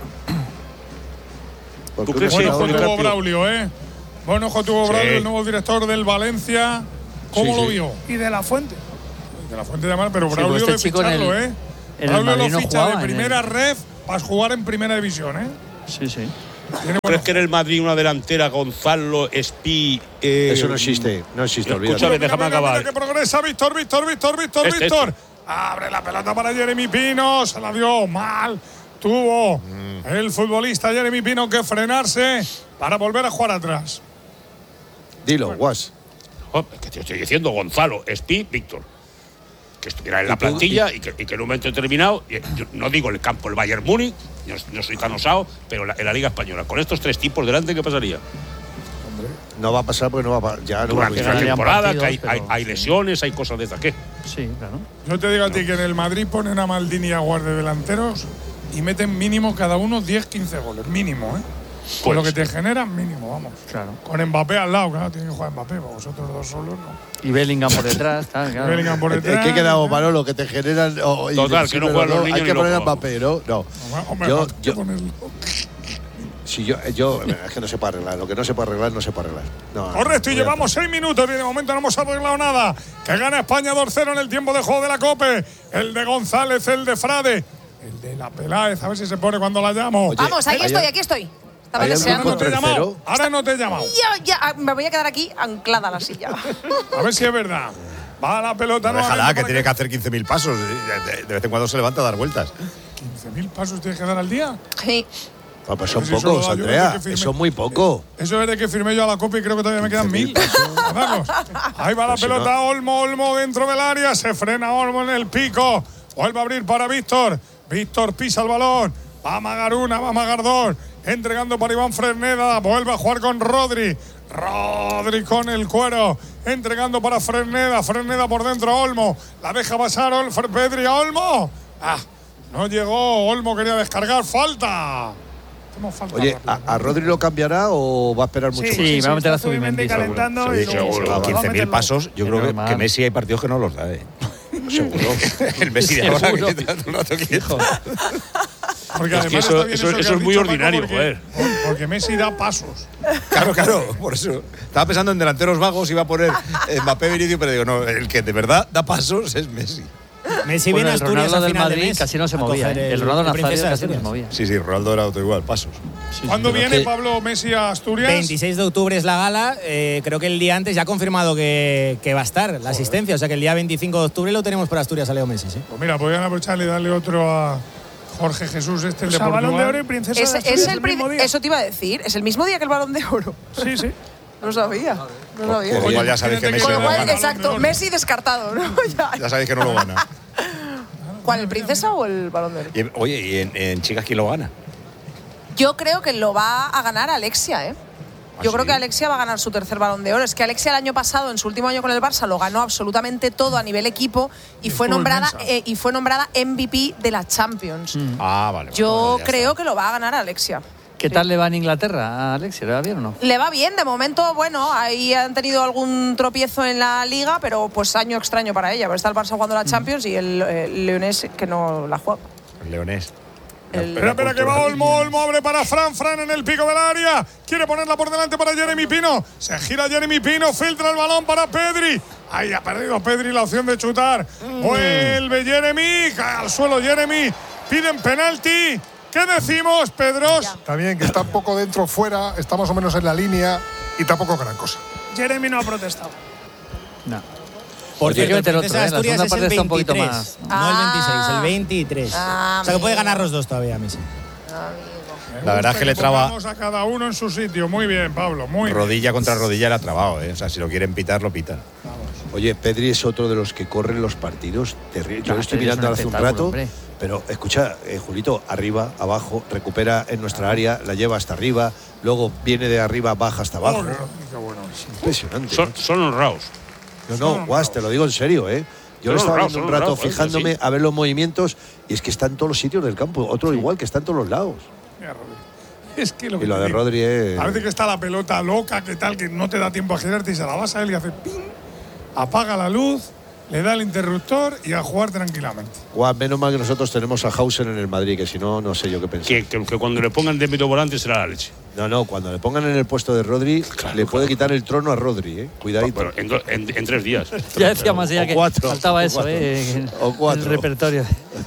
S11: Porque
S13: ¿Tú
S11: una
S13: crees
S10: Buen
S11: es
S13: que
S10: ojo
S11: una
S10: tuvo
S11: otra-
S10: Braulio, ¿eh? Buen ojo tuvo
S13: Sí.
S10: Braulio, el nuevo director del Valencia. ¿Cómo
S11: Sí,
S10: lo
S11: sí.
S10: vio?
S15: Y de la fuente.
S10: De la fuente de Mar, pero
S12: Sí,
S10: Braulio
S12: pues este
S10: de
S12: chico en
S10: ficharlo,
S12: el-
S10: ¿eh?
S12: en el
S10: Braulio
S12: Madrid
S10: lo
S12: no
S10: ficha
S12: jugaba,
S10: de
S12: en
S10: primera
S12: el-
S10: ref para jugar en primera división, ¿eh?
S12: Sí, sí.
S10: Tiene
S13: ¿Crees
S10: buen
S13: que en el Madrid una delantera, Gonzalo, Espí. eh,
S11: Eso no existe, no existe, olvídate.
S13: Escúchame,
S10: Mira,
S13: déjame
S10: mira,
S13: acabar.
S10: mira que progresa Víctor, Víctor, Víctor, Víctor,
S13: Este,
S10: Víctor.
S13: este.
S10: Abre la pelota para Jeremy Pino, se la dio mal. Tuvo el futbolista Jeremy Pino que frenarse para volver a jugar atrás.
S11: Dilo, Guas.
S13: Oh, que te estoy diciendo, Gonzalo, Espí, Víctor. Que estuviera en la plantilla y que, y que en un momento determinado, y yo no digo el campo el Bayern Múnich, no, no soy tan osado, pero la- en la Liga Española, con estos tres tipos delante, ¿qué pasaría?
S11: No va a pasar porque no va a pasar. Ya no va a
S13: Durante
S11: pasar.
S13: la
S12: ganarían
S13: temporada,
S12: partidos,
S13: que hay, hay-
S12: pero
S13: hay
S12: sí.
S13: lesiones, hay cosas de estas. ¿Qué?
S12: Sí, claro.
S10: Yo te digo a ti que en el Madrid ponen a Maldini y a Guardia delanteros y meten mínimo cada uno diez quince goles. Mínimo, ¿eh?
S9: Pues lo que te genera mínimo, vamos.
S12: Claro.
S9: Con Mbappé al lado, claro, tiene que jugar Mbappé, vosotros dos solos no.
S12: Y Bellingham por detrás, claro. claro.
S9: Bellingham por detrás.
S11: ¿Qué ha quedado, Manolo? Que te generan. Oh,
S13: Total, que no juegan los niños.
S11: Hay que
S13: ni
S11: poner a
S13: locos.
S11: Mbappé, ¿no? No.
S9: Hombre,
S11: Yo,
S9: hay que
S11: yo,
S9: ponerlo.
S11: si yo, yo, es que no se puede arreglar. Lo que no se puede arreglar, no se puede arreglar. No,
S9: Correcto, y
S11: no,
S9: llevamos seis minutos y de momento no hemos arreglado nada. Que gana España dos cero en el tiempo de juego de la COPE. El de González, el de Frade, el de la Peláez, a ver si se pone cuando la llamo.
S11: Oye,
S7: Vamos, ahí
S11: ¿hay
S7: estoy,
S11: al-
S7: aquí estoy. Estaba
S11: ¿hay algún
S7: deseando.
S9: Ahora no te he llamado.
S11: tercero?
S9: Ahora no te he llamado.
S7: Ya, ya, ah, me voy a quedar aquí anclada a la silla.
S9: A ver si es verdad. Va la pelota.
S8: No, déjala,
S9: nuevamente
S8: que
S9: para
S8: tiene que hacer quince mil pasos. De, de vez en cuando se levanta a dar vueltas.
S9: quince mil pasos tienes que dar al día.
S7: Sí.
S11: Ah, pues son
S9: Pero si solo
S11: pocos,
S9: da yo
S11: Andrea.
S9: desde que firmé.
S11: Eso es muy poco.
S9: Eso es de que firmé yo a la COPE y creo que todavía me quedan mil. Vamos. Ahí va la
S11: Pero si
S9: pelota,
S11: no-
S9: Olmo, Olmo dentro del área. Se frena Olmo en el pico. Vuelve a abrir para Víctor. Víctor pisa el balón. Va a amagar una, va a amagar dos. Entregando para Iván Fresneda. Vuelve a jugar con Rodri. Rodri con el cuero. Entregando para Fresneda. Fresneda por dentro, Olmo. La deja pasar Ol- Pedri a Olmo. Ah, no llegó. Olmo quería descargar. Falta. Hacemos falta
S11: Oye,
S9: rápido.
S11: ¿a, a Rodri lo cambiará o va a esperar mucho
S12: Sí,
S11: más?
S12: va a meter a
S10: está
S12: Zubimendi, seguro.
S10: calentando
S8: Sí,
S10: y luego-
S8: seguro.
S10: va a
S8: quince mil
S10: meterlo.
S8: pasos, yo creo que,
S12: Normal.
S8: que Messi hay partidos que no los da, ¿eh?
S11: Seguro.
S8: El Messi de ahora
S12: Seguro.
S8: que está todo el rato quieto.
S9: Porque
S13: Es que
S9: además
S13: eso-
S9: está bien
S13: eso-
S9: que
S13: eso
S9: has
S13: es muy
S9: dicho,
S13: ordinario,
S9: Paco, porque,
S13: joder.
S9: Porque Messi da pasos.
S8: Claro, claro, por eso. Estaba pensando en delanteros vagos, iba a poner Mbappé Vinicius, pero digo, no, el que de verdad da pasos es Messi.
S16: Messi
S12: Bueno,
S16: viene a
S12: el
S16: Asturias
S12: Ronaldo
S16: a
S12: del
S16: final de
S12: Madrid
S16: mes
S12: casi no se
S16: a
S12: movía.
S16: coger
S12: ¿eh? El Ronaldo Nazario
S16: Princesa de
S12: casi no se
S16: Asturias.
S12: movía.
S8: Sí, sí, Ronaldo era otro igual, pasos.
S9: ¿Cuándo
S11: pero
S9: viene
S11: que-
S9: Pablo Messi a Asturias?
S16: veintiséis de octubre es la gala. eh, creo que el día antes ya ha confirmado que, que va a estar la asistencia. O sea que el día veinticinco de octubre lo tenemos por Asturias a Leo Messi. ¿sí?
S9: Pues mira, podrían aprovecharle y darle otro a Jorge Jesús, este el de
S10: O sea, Balón de Oro y
S9: Portugal.
S10: Princesa
S7: Es,
S10: de
S7: es
S10: Asturias
S7: el
S10: el
S7: pri-
S10: mismo día.
S7: eso te iba a decir, es el mismo día que el Balón de Oro.
S10: Sí, sí.
S7: No lo sabía. No lo sabía.
S8: Con lo cual ya sabéis que Messi
S7: Con
S8: no
S7: lo
S8: lo
S7: cual,
S8: gana.
S7: exacto, Messi descartado, ¿no? Ya.
S8: Ya sabéis que no lo gana.
S7: ¿Cuál, el Princesa o el Balón de Oro?
S8: Y, oye, ¿y en, en chicas quién lo gana?
S7: Yo creo que lo va a ganar Alexia, ¿eh? Yo
S8: ¿Ah,
S7: creo
S8: sí?
S7: que Alexia va a ganar su tercer Balón de Oro. Es que Alexia el año pasado, en su último año con el Barça, lo ganó absolutamente todo a nivel equipo y fue
S9: estuvo
S7: nombrada
S9: inmensa.
S7: eh, y fue nombrada M V P de la Champions.
S8: Ah, vale. vale,
S7: Yo
S8: vale, ya
S7: creo
S8: está.
S7: que lo va a ganar Alexia.
S12: ¿Qué tal le va en Inglaterra a Alexia? ¿Le va bien o no?
S7: Le va bien, de momento, bueno, ahí han tenido algún tropiezo en la liga, pero pues año extraño para ella, porque está el Barça jugando la Champions y el, el Leonés que no la juega.
S8: El leonés.
S7: El-
S9: Espera, espera, que va Olmo, Olmo abre para Fran, Fran en el pico del área. Quiere ponerla por delante para Jeremy Pino. Se gira Jeremy Pino, filtra el balón para Pedri. Ahí ha perdido Pedri la opción de chutar. Vuelve Jeremy, cae al suelo Jeremy. Piden penalti. ¿Qué decimos, Pedros?
S17: Está bien, que está un poco dentro, fuera, está más o menos en la línea y tampoco gran cosa.
S10: Jeremy no ha protestado.
S12: No.
S16: Por
S12: Oye,
S16: cierto,
S12: hay que
S16: el
S12: meter
S16: Princesa de
S12: otro, ¿eh? La
S16: Asturias
S12: segunda
S16: es
S12: parte
S16: el
S12: está un poquito
S16: veintitrés,
S12: más.
S16: no el veintiséis,
S7: Ah.
S16: el veintitrés.
S7: Ah,
S16: o sea que puede
S7: amigo.
S16: ganar los dos todavía, Messi.
S8: La verdad es que le traba
S9: Vamos a cada uno en su sitio. Muy bien, Pablo, muy bien.
S8: rodilla contra rodilla, le ha trabado, ¿eh? O sea, si lo quieren pitar, lo pitan.
S11: Oye, Pedri es otro de los que corren los partidos. Terri- Yo
S12: Ah,
S11: lo estoy
S12: Pedri es
S11: mirando
S12: un
S11: hace un
S12: espectáculo,
S11: rato.
S12: hombre.
S11: Pero escucha, eh, Julito, arriba, abajo, recupera en nuestra área, la lleva hasta arriba, luego viene de arriba, baja hasta abajo.
S9: Joder, qué bueno.
S11: Impresionante.
S13: Son, son honrados.
S11: No, no, Guas, te lo digo en serio, ¿eh? Yo
S13: Son
S11: lo estaba
S13: honrados,
S11: viendo un
S13: son
S11: rato
S13: honrados, joder,
S11: fijándome
S13: sí.
S11: a ver los movimientos y es que está en todos los sitios del campo. Otro igual que está en todos los lados.
S9: Mira, Rodri. Es que lo
S11: Y
S9: que
S11: lo
S9: te
S11: de
S9: digo,
S11: Rodri es…
S9: parece que está la pelota loca, que tal, que no te da tiempo a girarte y se la vas a él y hace ping, apaga la luz, le da el interruptor y a jugar tranquilamente.
S11: Guau, menos mal que nosotros tenemos a Hausen en el Madrid, que si no, no sé yo qué pensar.
S13: Que, que, que cuando le pongan de medio volante será la leche.
S11: No, no, cuando le pongan en el puesto de Rodri, le puede quitar el trono a Rodri, ¿eh? Cuidadito.
S13: Bueno, en, do- en- en tres días.
S12: Ya decíamos ya
S11: O
S12: que
S11: cuatro,
S12: faltaba
S11: o
S12: eso,
S11: cuatro.
S12: ¿eh? En-
S11: O cuatro.
S12: en el repertorio.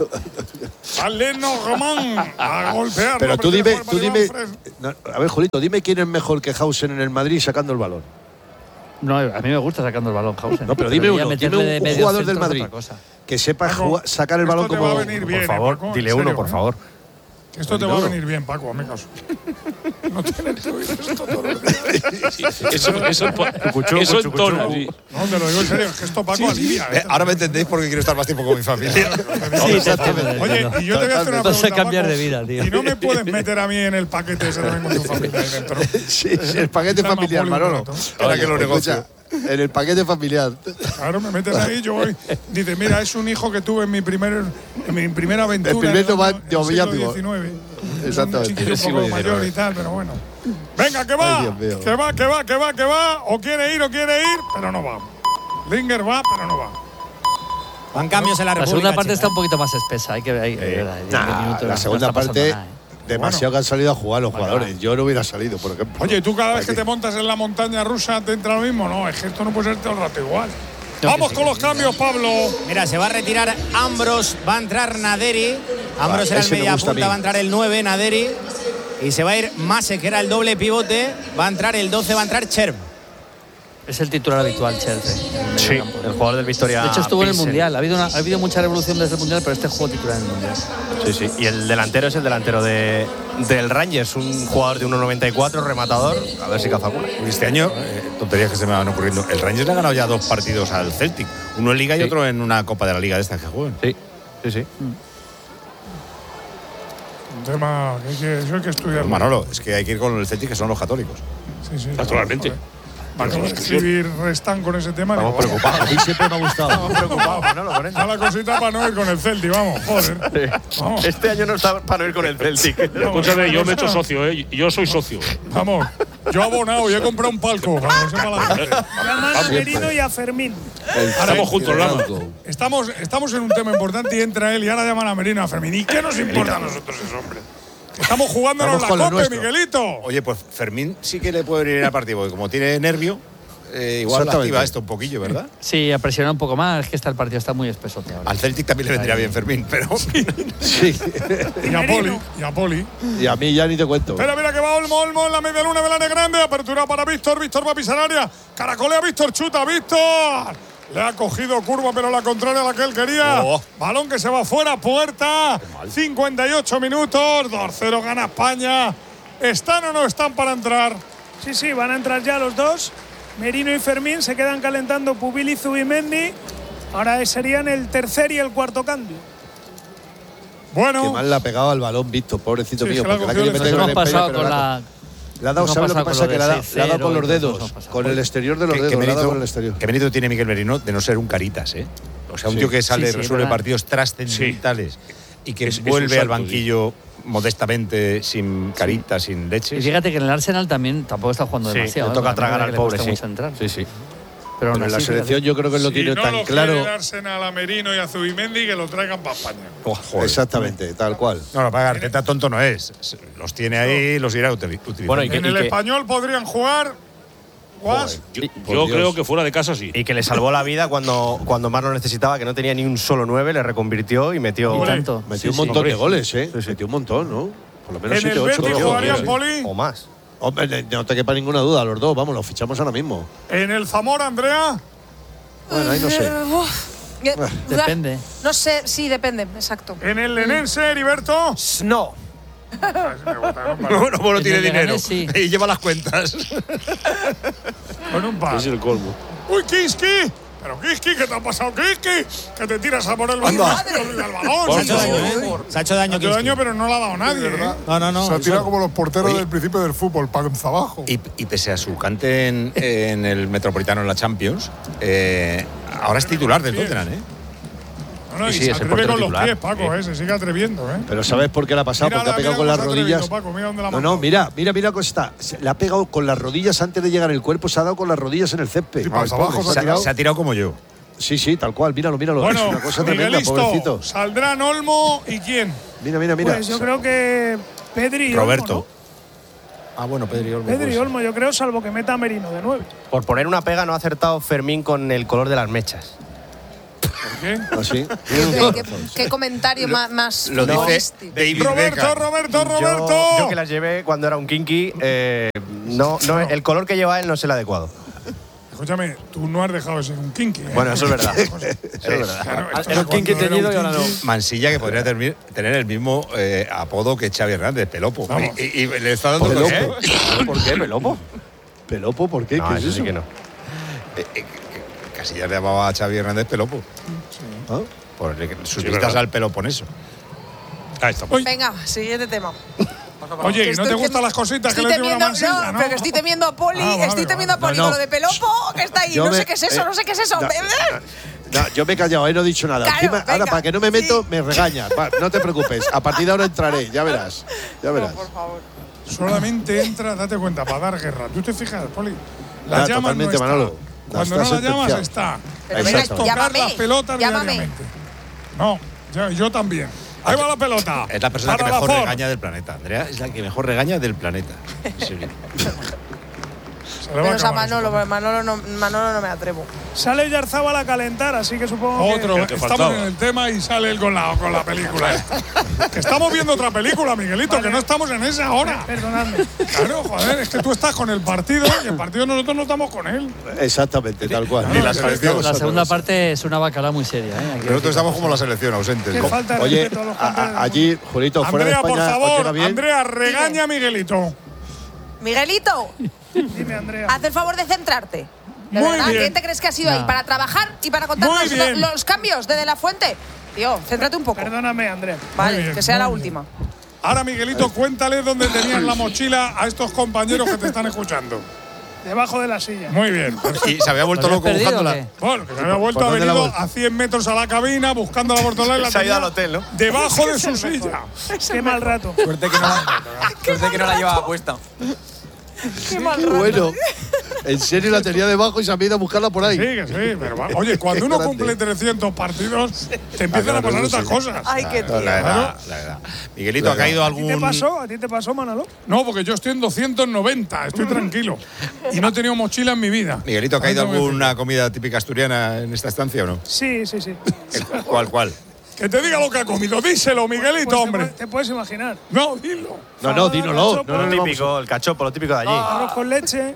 S9: Aleno Román a golpear.
S11: Pero
S9: no,
S11: tú
S9: prefiere
S11: dime,
S9: jugar
S11: tú
S9: para
S11: dime…
S9: Iván Fres-
S11: no, a ver, Julito, dime quién es mejor que Hausen en el Madrid sacando el balón.
S12: No, a mí me gusta sacando el balón, Hausen.
S11: No, pero dime
S12: ya
S11: uno,
S12: meterle
S11: dime
S12: de
S11: un
S12: medio
S11: jugador
S12: centro
S11: del
S12: es
S11: Madrid
S12: otra cosa.
S11: que sepa
S9: Paco,
S11: jugar- sacar el balón
S9: esto te
S11: como…
S9: va a venir bien,
S8: Por favor,
S9: eh, Paco,
S8: dile
S9: en
S8: uno,
S9: serio,
S8: por
S9: eh.
S8: favor.
S9: Esto te va a
S11: Manolo.
S9: venir bien, Paco, hazme caso. No tienes que oír esto todos los días.
S13: Eso, eso, eso, eso entona, sí.
S9: No, te lo digo en serio, es que esto Paco alivia.
S8: Eh,
S9: ¿eh?
S8: ahora me entendéis porque quiero estar más tiempo con mi familia.
S12: Sí, exactamente.
S9: Oye, y yo te voy a hacer una
S12: Vas a
S9: pregunta,
S12: cambiar
S9: Paco,
S12: de vida, tío.
S9: Y no me puedes meter a mí en el paquete ese también con tu familia ahí dentro.
S11: Sí, el paquete
S9: Está más
S11: familiar, Manolo.
S9: poliureto.
S8: Ahora que lo
S11: Escucha,
S8: negocio.
S11: en el paquete familiar.
S9: Claro, me metes ahí, yo voy. Dice, mira, es un hijo que tuve en mi, primer, en mi primera aventura.
S11: El primer
S9: en el
S11: nova-
S9: año- en el siglo
S11: noviazgo.
S9: diecinueve.
S17: Es un chiquillo un poco mayor y tal, pero bueno. Venga, que va,
S11: Ay, Dios mío.
S17: que va, que va, que va, que va. O quiere ir o quiere ir, pero no va. Linger va, pero no va.
S16: Van cambios en la
S12: La
S16: República
S12: segunda parte
S16: Checa.
S12: está un poquito más espesa. Hay que ver. Hay,
S11: Eh,
S12: hay-
S11: nah,
S12: diez minutos,
S11: la
S12: no
S11: segunda
S12: está pasando
S11: parte,
S12: nada, ¿eh?
S11: demasiado que han salido a jugar los jugadores. Yo no hubiera salido, por ejemplo.
S17: Oye, ¿tú cada vez que
S11: Aquí.
S17: te montas en la montaña rusa te entra lo mismo? No, es que esto no puede ser todo el rato igual. Vamos con los cambios, Pablo.
S16: Mira, se va a retirar Ambros, va a entrar Naderi. Ambros
S11: Va,
S16: era el
S11: ese me
S16: media
S11: gusta a
S16: punta,
S11: mí.
S16: va a entrar el nueve, Naderi. Y se va a ir Mase, que era el doble pivote. Va a entrar el doce, va a entrar Cherv.
S12: Es el titular habitual, Chelsea.
S14: Sí, el jugador del Victoria.
S12: De hecho, estuvo en el
S14: Pilsen.
S12: Mundial. Ha habido, una, ha habido mucha revolución desde el Mundial, pero este jugó titular en el Mundial.
S14: Sí, sí. Y el delantero es el delantero de, del Rangers, un jugador de uno noventa y cuatro, rematador. A ver si caza alguna.
S8: Este año, eh, tonterías que se me van ocurriendo. El Rangers le ha ganado ya dos partidos al Celtic. Uno en Liga y
S14: Sí.
S8: otro en una Copa de la Liga de estas que juegan.
S14: Sí, sí, sí.
S17: Un tema que hay que, eso hay que estudiar.
S8: Pues Manolo, es que hay que ir con el Celtic, que son los católicos.
S17: Sí, sí.
S13: Naturalmente.
S17: Va a escribir Restán con ese tema.
S8: Estamos
S17: digo,
S8: preocupados.
S11: A mí siempre me ha gustado.
S14: Estamos preocupados, Manolo, con eso.
S17: a la cosita para no ir con el Celtic, vamos, joder. Vamos.
S14: Este año no está para no ir con el Celtic.
S13: Escúchame, yo me he hecho socio, ¿eh? Yo soy socio.
S17: Vamos, yo he abonado y he comprado un palco, para que lo sepa la gente.
S15: Llaman a Merino y a Fermín.
S13: Estamos juntos, Lama.
S17: Estamos, estamos en un tema importante y entra él y ahora llaman a Merino y a Fermín. ¿Y qué nos importa a nosotros ese hombre? Estamos jugándonos
S11: Vamos
S17: la
S11: con lo
S17: Copa,
S11: nuestro.
S17: Miguelito.
S8: Oye, pues Fermín sí que le puede venir al partido, porque como tiene nervio, eh, igual
S11: Exactamente.
S8: activa esto un poquillo, ¿verdad?
S12: Sí, a presionar un poco más. Es que está el partido está muy espesote ahora.
S8: Al Celtic también le vendría bien Fermín, pero.
S11: Sí.
S17: Y a Poli, y a Poli.
S11: Y a mí ya ni te cuento.
S17: Mira, mira que va Olmo, Olmo en la media luna, Belane grande, apertura para Víctor, Víctor va a pisar área, caracolea Víctor, chuta, Víctor. Le ha cogido curva, pero la contraria a la que él quería.
S8: Oh.
S17: Balón que se va fuera, puerta. cincuenta y ocho minutos, dos cero gana España. ¿Están o no están para entrar?
S15: Sí, sí, van a entrar ya los dos. Merino y Fermín se quedan calentando Pubil y Zubimendi. Ahora serían el tercer y el cuarto cambio.
S17: Bueno.
S11: Qué mal le ha pegado al balón, Víctor, pobrecito
S17: Sí,
S11: mío.
S17: se la
S11: Porque la
S17: cogió
S11: quiere
S17: el
S11: meter
S12: Nos
S11: con
S12: hemos
S11: el empeño,
S12: pasado
S11: pero
S12: con
S11: la-
S12: la.
S11: Le ha dado,
S12: nos
S11: ¿sabes lo
S12: hemos
S11: que
S12: pasado
S11: pasa? Que
S12: con
S11: le ha
S12: lo
S11: dado,
S12: de
S11: le ha dado con los
S12: seis cero y
S11: dedos,
S12: todo eso nos ha
S11: con el exterior de los
S8: ¿Qué,
S11: dedos,
S8: qué
S11: le ha dado
S8: mérito,
S11: con el exterior.
S8: qué mérito tiene Miguel Merino de no ser un caritas, ¿eh? O sea, un
S11: Sí.
S8: tío que sale,
S12: Sí, sí,
S8: resuelve
S12: verdad.
S8: partidos trascendentales y que
S13: Es- es un
S8: vuelve al
S13: salto,
S8: banquillo modestamente, sin caritas, sin
S12: Y
S8: leches.
S12: fíjate que en el Arsenal también tampoco está jugando
S14: Sí,
S12: demasiado.
S14: le
S12: ¿eh?
S14: toca
S12: Porque a mí
S14: tragar
S12: me
S14: al
S12: que le
S14: pobre,
S12: cuesta
S14: sí.
S12: mucho entrar.
S14: Sí, sí.
S12: Pero, aún
S11: Pero en la
S12: así,
S11: selección yo creo que él lo
S17: Si
S11: tiene
S17: no
S11: tan
S17: lo
S11: claro.
S17: quiere Arsenal a Merino y a Zubimendi, que lo traigan para España.
S8: Oh, joder.
S11: Exactamente, tal cual.
S8: No, no, para Arteta tonto no es. Los tiene ahí, los irá utili- utilizando.
S14: Bueno, y que-
S17: En el español podrían jugar. Guas.
S13: Yo,
S11: Por
S13: yo
S11: Dios.
S13: creo que fuera de casa sí.
S14: Y que le salvó la vida cuando, cuando más lo necesitaba, que no tenía ni un solo nueve, le reconvirtió y metió.
S12: Y tanto.
S11: Metió
S12: Sí,
S11: un
S12: sí.
S11: montón
S13: hombre.
S11: de goles, ¿eh? Metió un montón, ¿no? Por lo menos
S17: En
S11: siete,
S17: el
S11: ocho.
S17: Betis
S11: creo.
S17: jugarían
S11: Sí.
S17: Poli.
S14: O más.
S11: Hombre, no te quepa ninguna duda, los dos, vamos, los fichamos ahora mismo.
S17: En el Zamora, Andrea.
S11: Bueno, ahí no sé.
S7: Eh, uf. Eh,
S12: Depende.
S7: No sé, sí, depende, exacto.
S17: En el Lenense, Heriberto.
S14: No.
S8: No, no, no
S12: En
S8: tiene
S12: el
S8: dinero.
S12: Leganés, sí.
S8: Y lleva las cuentas.
S17: Con un par.
S13: Es el colmo.
S17: ¡Uy, Kiski! Pero Kiski, ¿qué te ha pasado, Kiski? Que te tiras a por el balón. El balón.
S16: Se ha hecho daño, ¿eh? Se ha hecho daño,
S17: Ha hecho daño,
S16: Kiski.
S17: pero no le ha dado nadie, ¿eh?
S16: No, no, no.
S17: Se ha tirado como los porteros
S8: Oye.
S17: del principio del fútbol, panza abajo.
S8: Y, y pese a su cante en, en el Metropolitano en la Champions, eh, ahora es titular del Tottenham, ¿eh?
S17: No, no,
S8: Sí,
S17: y
S8: sí,
S17: se
S8: es el
S17: atreve
S8: portero
S17: con los
S8: titular.
S17: pies, Paco, ¿eh? Se sigue atreviendo, ¿eh?
S11: Pero ¿sabes por qué le ha pasado?
S17: Mira
S11: Porque ha
S17: la-
S11: pegado
S17: mira
S11: con
S17: cómo
S11: las
S17: se ha atrevido,
S11: rodillas.
S17: Paco, mira dónde la ha
S11: No, no,
S17: mandado.
S11: mira, mira, mira cómo está. Se- Le ha pegado con las rodillas antes de llegar el cuerpo, se ha dado con las rodillas en el césped.
S17: Sí, panza abajo,
S11: se ha
S8: Se, ha-
S11: tirado.
S8: se ha tirado como yo.
S11: Sí, sí, tal cual, míralo, míralo.
S17: Bueno,
S11: es una cosa tremenda,
S17: Miguelisto,
S11: pobrecito.
S17: saldrán Olmo y quién.
S11: Mira, mira, mira.
S15: Pues yo creo que Pedri y
S8: Roberto.
S15: Olmo,
S8: Ah, bueno, Pedri Olmo.
S15: ¿no? Pedri y
S8: pues.
S15: Olmo, yo creo, salvo que meta a Merino de nueve.
S14: Por poner una pega, no ha acertado Fermín con el color de las mechas.
S17: ¿Por qué?
S11: Así.
S7: ¿Qué, qué- qué comentario más, más
S8: Lo dice
S7: futbolístico.
S8: David
S17: Roberto,
S8: Beckham.
S17: Roberto,
S14: Yo,
S17: Roberto.
S14: yo que las llevé cuando era un kinky, eh, no, no, el color que lleva él no es el adecuado.
S17: Escúchame, tú no has dejado de ser un kinky. ¿eh?
S14: Bueno, eso es verdad.
S17: Eso
S14: es verdad.
S17: Claro, esto
S16: Era
S17: es
S16: un kinky
S17: cuando era
S16: teñido
S17: un
S16: y ahora no.
S17: kinky.
S8: Mansilla, que podría termi- tener el mismo eh, apodo que Xavi Hernández, Pelopo.
S17: Vamos.
S8: Y, y- y le está dando
S11: Pelopo.
S8: ¿Eh?
S14: ¿Por qué, Pelopo?
S11: ¿Pelopo? ¿Por qué?
S14: No,
S11: ¿Qué es
S14: eso
S11: eso?
S14: sí que no.
S8: Eh, eh, que Casillas le llamaba a Xavi Hernández Pelopo.
S11: ¿Ah?
S8: Por el- sus
S13: Sí,
S8: vistas
S13: verdad.
S8: al Peloponeso.
S13: Ahí está.
S7: Venga, siguiente tema.
S17: Oye,
S7: Que
S17: ¿y no
S7: estoy
S17: te gustan
S7: tem-
S17: las cositas que
S7: estoy
S17: le dio una
S7: temiendo,
S17: mansilla, no?
S7: pero que estoy temiendo a Poli,
S17: Ah, vale,
S7: estoy temiendo a
S17: vale.
S7: Poli
S11: No, no.
S7: con lo de Pelopo, que está ahí.
S11: Yo
S7: No
S11: me-
S7: sé qué es eso,
S11: eh,
S7: no sé qué es eso.
S11: no,
S7: ¿Qué
S11: No, yo me he callado, ahí no he dicho nada.
S7: Claro,
S11: Encima, ahora,
S7: venga,
S11: para que no me meto,
S7: sí.
S11: me regañas. Va, no te preocupes. A partir de ahora entraré, ya verás. Ya verás.
S7: No, por favor.
S9: Solamente entra, date cuenta, para dar guerra. ¿Tú te fijas, Poli? La
S11: Ah,
S9: llamas
S11: totalmente,
S9: no está.
S11: Manolo.
S9: Cuando
S11: Está
S9: no la llamas,
S11: sentenciado.
S9: está.
S7: Pero
S9: Es
S11: venga,
S9: tocar
S7: llámame,
S9: las pelotas
S7: llámame.
S9: diariamente. No, yo, yo también. Ahí va la pelota.
S8: Es la persona
S9: Para
S8: que mejor
S9: Lafort.
S8: regaña del planeta. Andrea es la que mejor regaña del planeta. En serio.
S9: Se le va a
S7: Menos a
S9: acabar eso.
S7: Manolo, Manolo no, Manolo no me atrevo.
S15: Sale Yarzábal a calentar, así que supongo
S9: Otro,
S15: que…
S13: El que
S9: estamos
S13: faltaba.
S9: en el tema y sale él con la, con la película. esta. Que estamos viendo otra película, Miguelito, que no estamos en esa ahora.
S15: Perdonadme.
S9: Claro, joder, es que tú estás con el partido y el partido nosotros no estamos con él.
S11: Exactamente, tal cual.
S8: Ni la selección.
S12: La segunda parte es una bacalao muy seria. ¿eh? Aquí-
S8: Nosotros estamos como la selección, ausentes.
S15: Qué falta de
S11: Oye,
S15: respeto a los
S11: a-
S15: campeones
S11: a-
S15: del
S11: allí, Julito, fuera de
S9: Andrea, por
S11: España, ¿os
S9: favor,
S11: llega bien?
S9: Andrea, regaña a Miguelito.
S7: Miguelito,
S15: mundo. Dime, Andrea.
S7: haz el favor de centrarte. ¿De
S9: Muy
S7: verdad?
S9: bien.
S7: ¿Quién te crees que ha sido
S12: No.
S7: ahí? ¿Para trabajar y para contarnos
S9: Muy bien.
S7: los cambios de De La Fuente? Tío, céntrate un poco.
S15: Perdóname, Andrea.
S7: Vale,
S9: bien,
S7: que sea
S9: muy
S7: la
S9: bien.
S7: última.
S9: Ahora, Miguelito, cuéntale dónde tenías la mochila a estos compañeros que te están escuchando.
S15: Debajo de la silla.
S9: Muy bien.
S8: Y se había vuelto
S12: ¿Lo habías
S8: loco
S12: perdido o
S8: buscándola.
S12: qué?
S9: Bueno, que se había vuelto,
S11: ¿Por
S9: ha
S11: dónde la
S9: venido
S11: vuelta?
S9: a cien metros a la cabina buscando la bortola y la
S14: Se ha ido
S9: tenía
S14: al hotel, ¿no?
S9: debajo de su silla.
S15: Qué mal rato.
S18: Suerte que no la, suerte que no la llevaba puesta.
S7: Qué mal
S11: Qué
S7: rato.
S11: bueno. En serio la tenía debajo y se había ido a buscarla por ahí.
S9: Sí, que sí, pero va. Oye, cuando uno
S11: Grande.
S9: cumple trescientos partidos, te empiezan
S11: claro,
S9: a pasar
S11: no,
S9: otras
S11: sí.
S9: cosas.
S7: Ay, qué
S8: No,
S7: tío.
S8: la verdad, la verdad. Miguelito, ¿ha caído
S15: ¿A ti te
S8: algún.
S15: pasó? ¿A ti te pasó, Manolo?
S9: No, porque yo estoy en doscientos noventa, estoy tranquilo. Y no he tenido mochila en mi vida.
S8: Miguelito, ¿ha caído
S9: Ahora tengo que
S8: alguna comida típica asturiana en esta estancia o no?
S15: Sí, sí, sí.
S8: ¿Cuál, cuál?
S9: Que te diga lo que ha comido, díselo, Miguelito,
S15: Pues te
S9: hombre.
S15: puedes- Te puedes imaginar.
S9: No, dilo.
S11: No, no, dínoslo. No, no,
S14: Lo
S11: no,
S14: típico, el cachopo, lo típico de allí.
S15: Arroz con leche.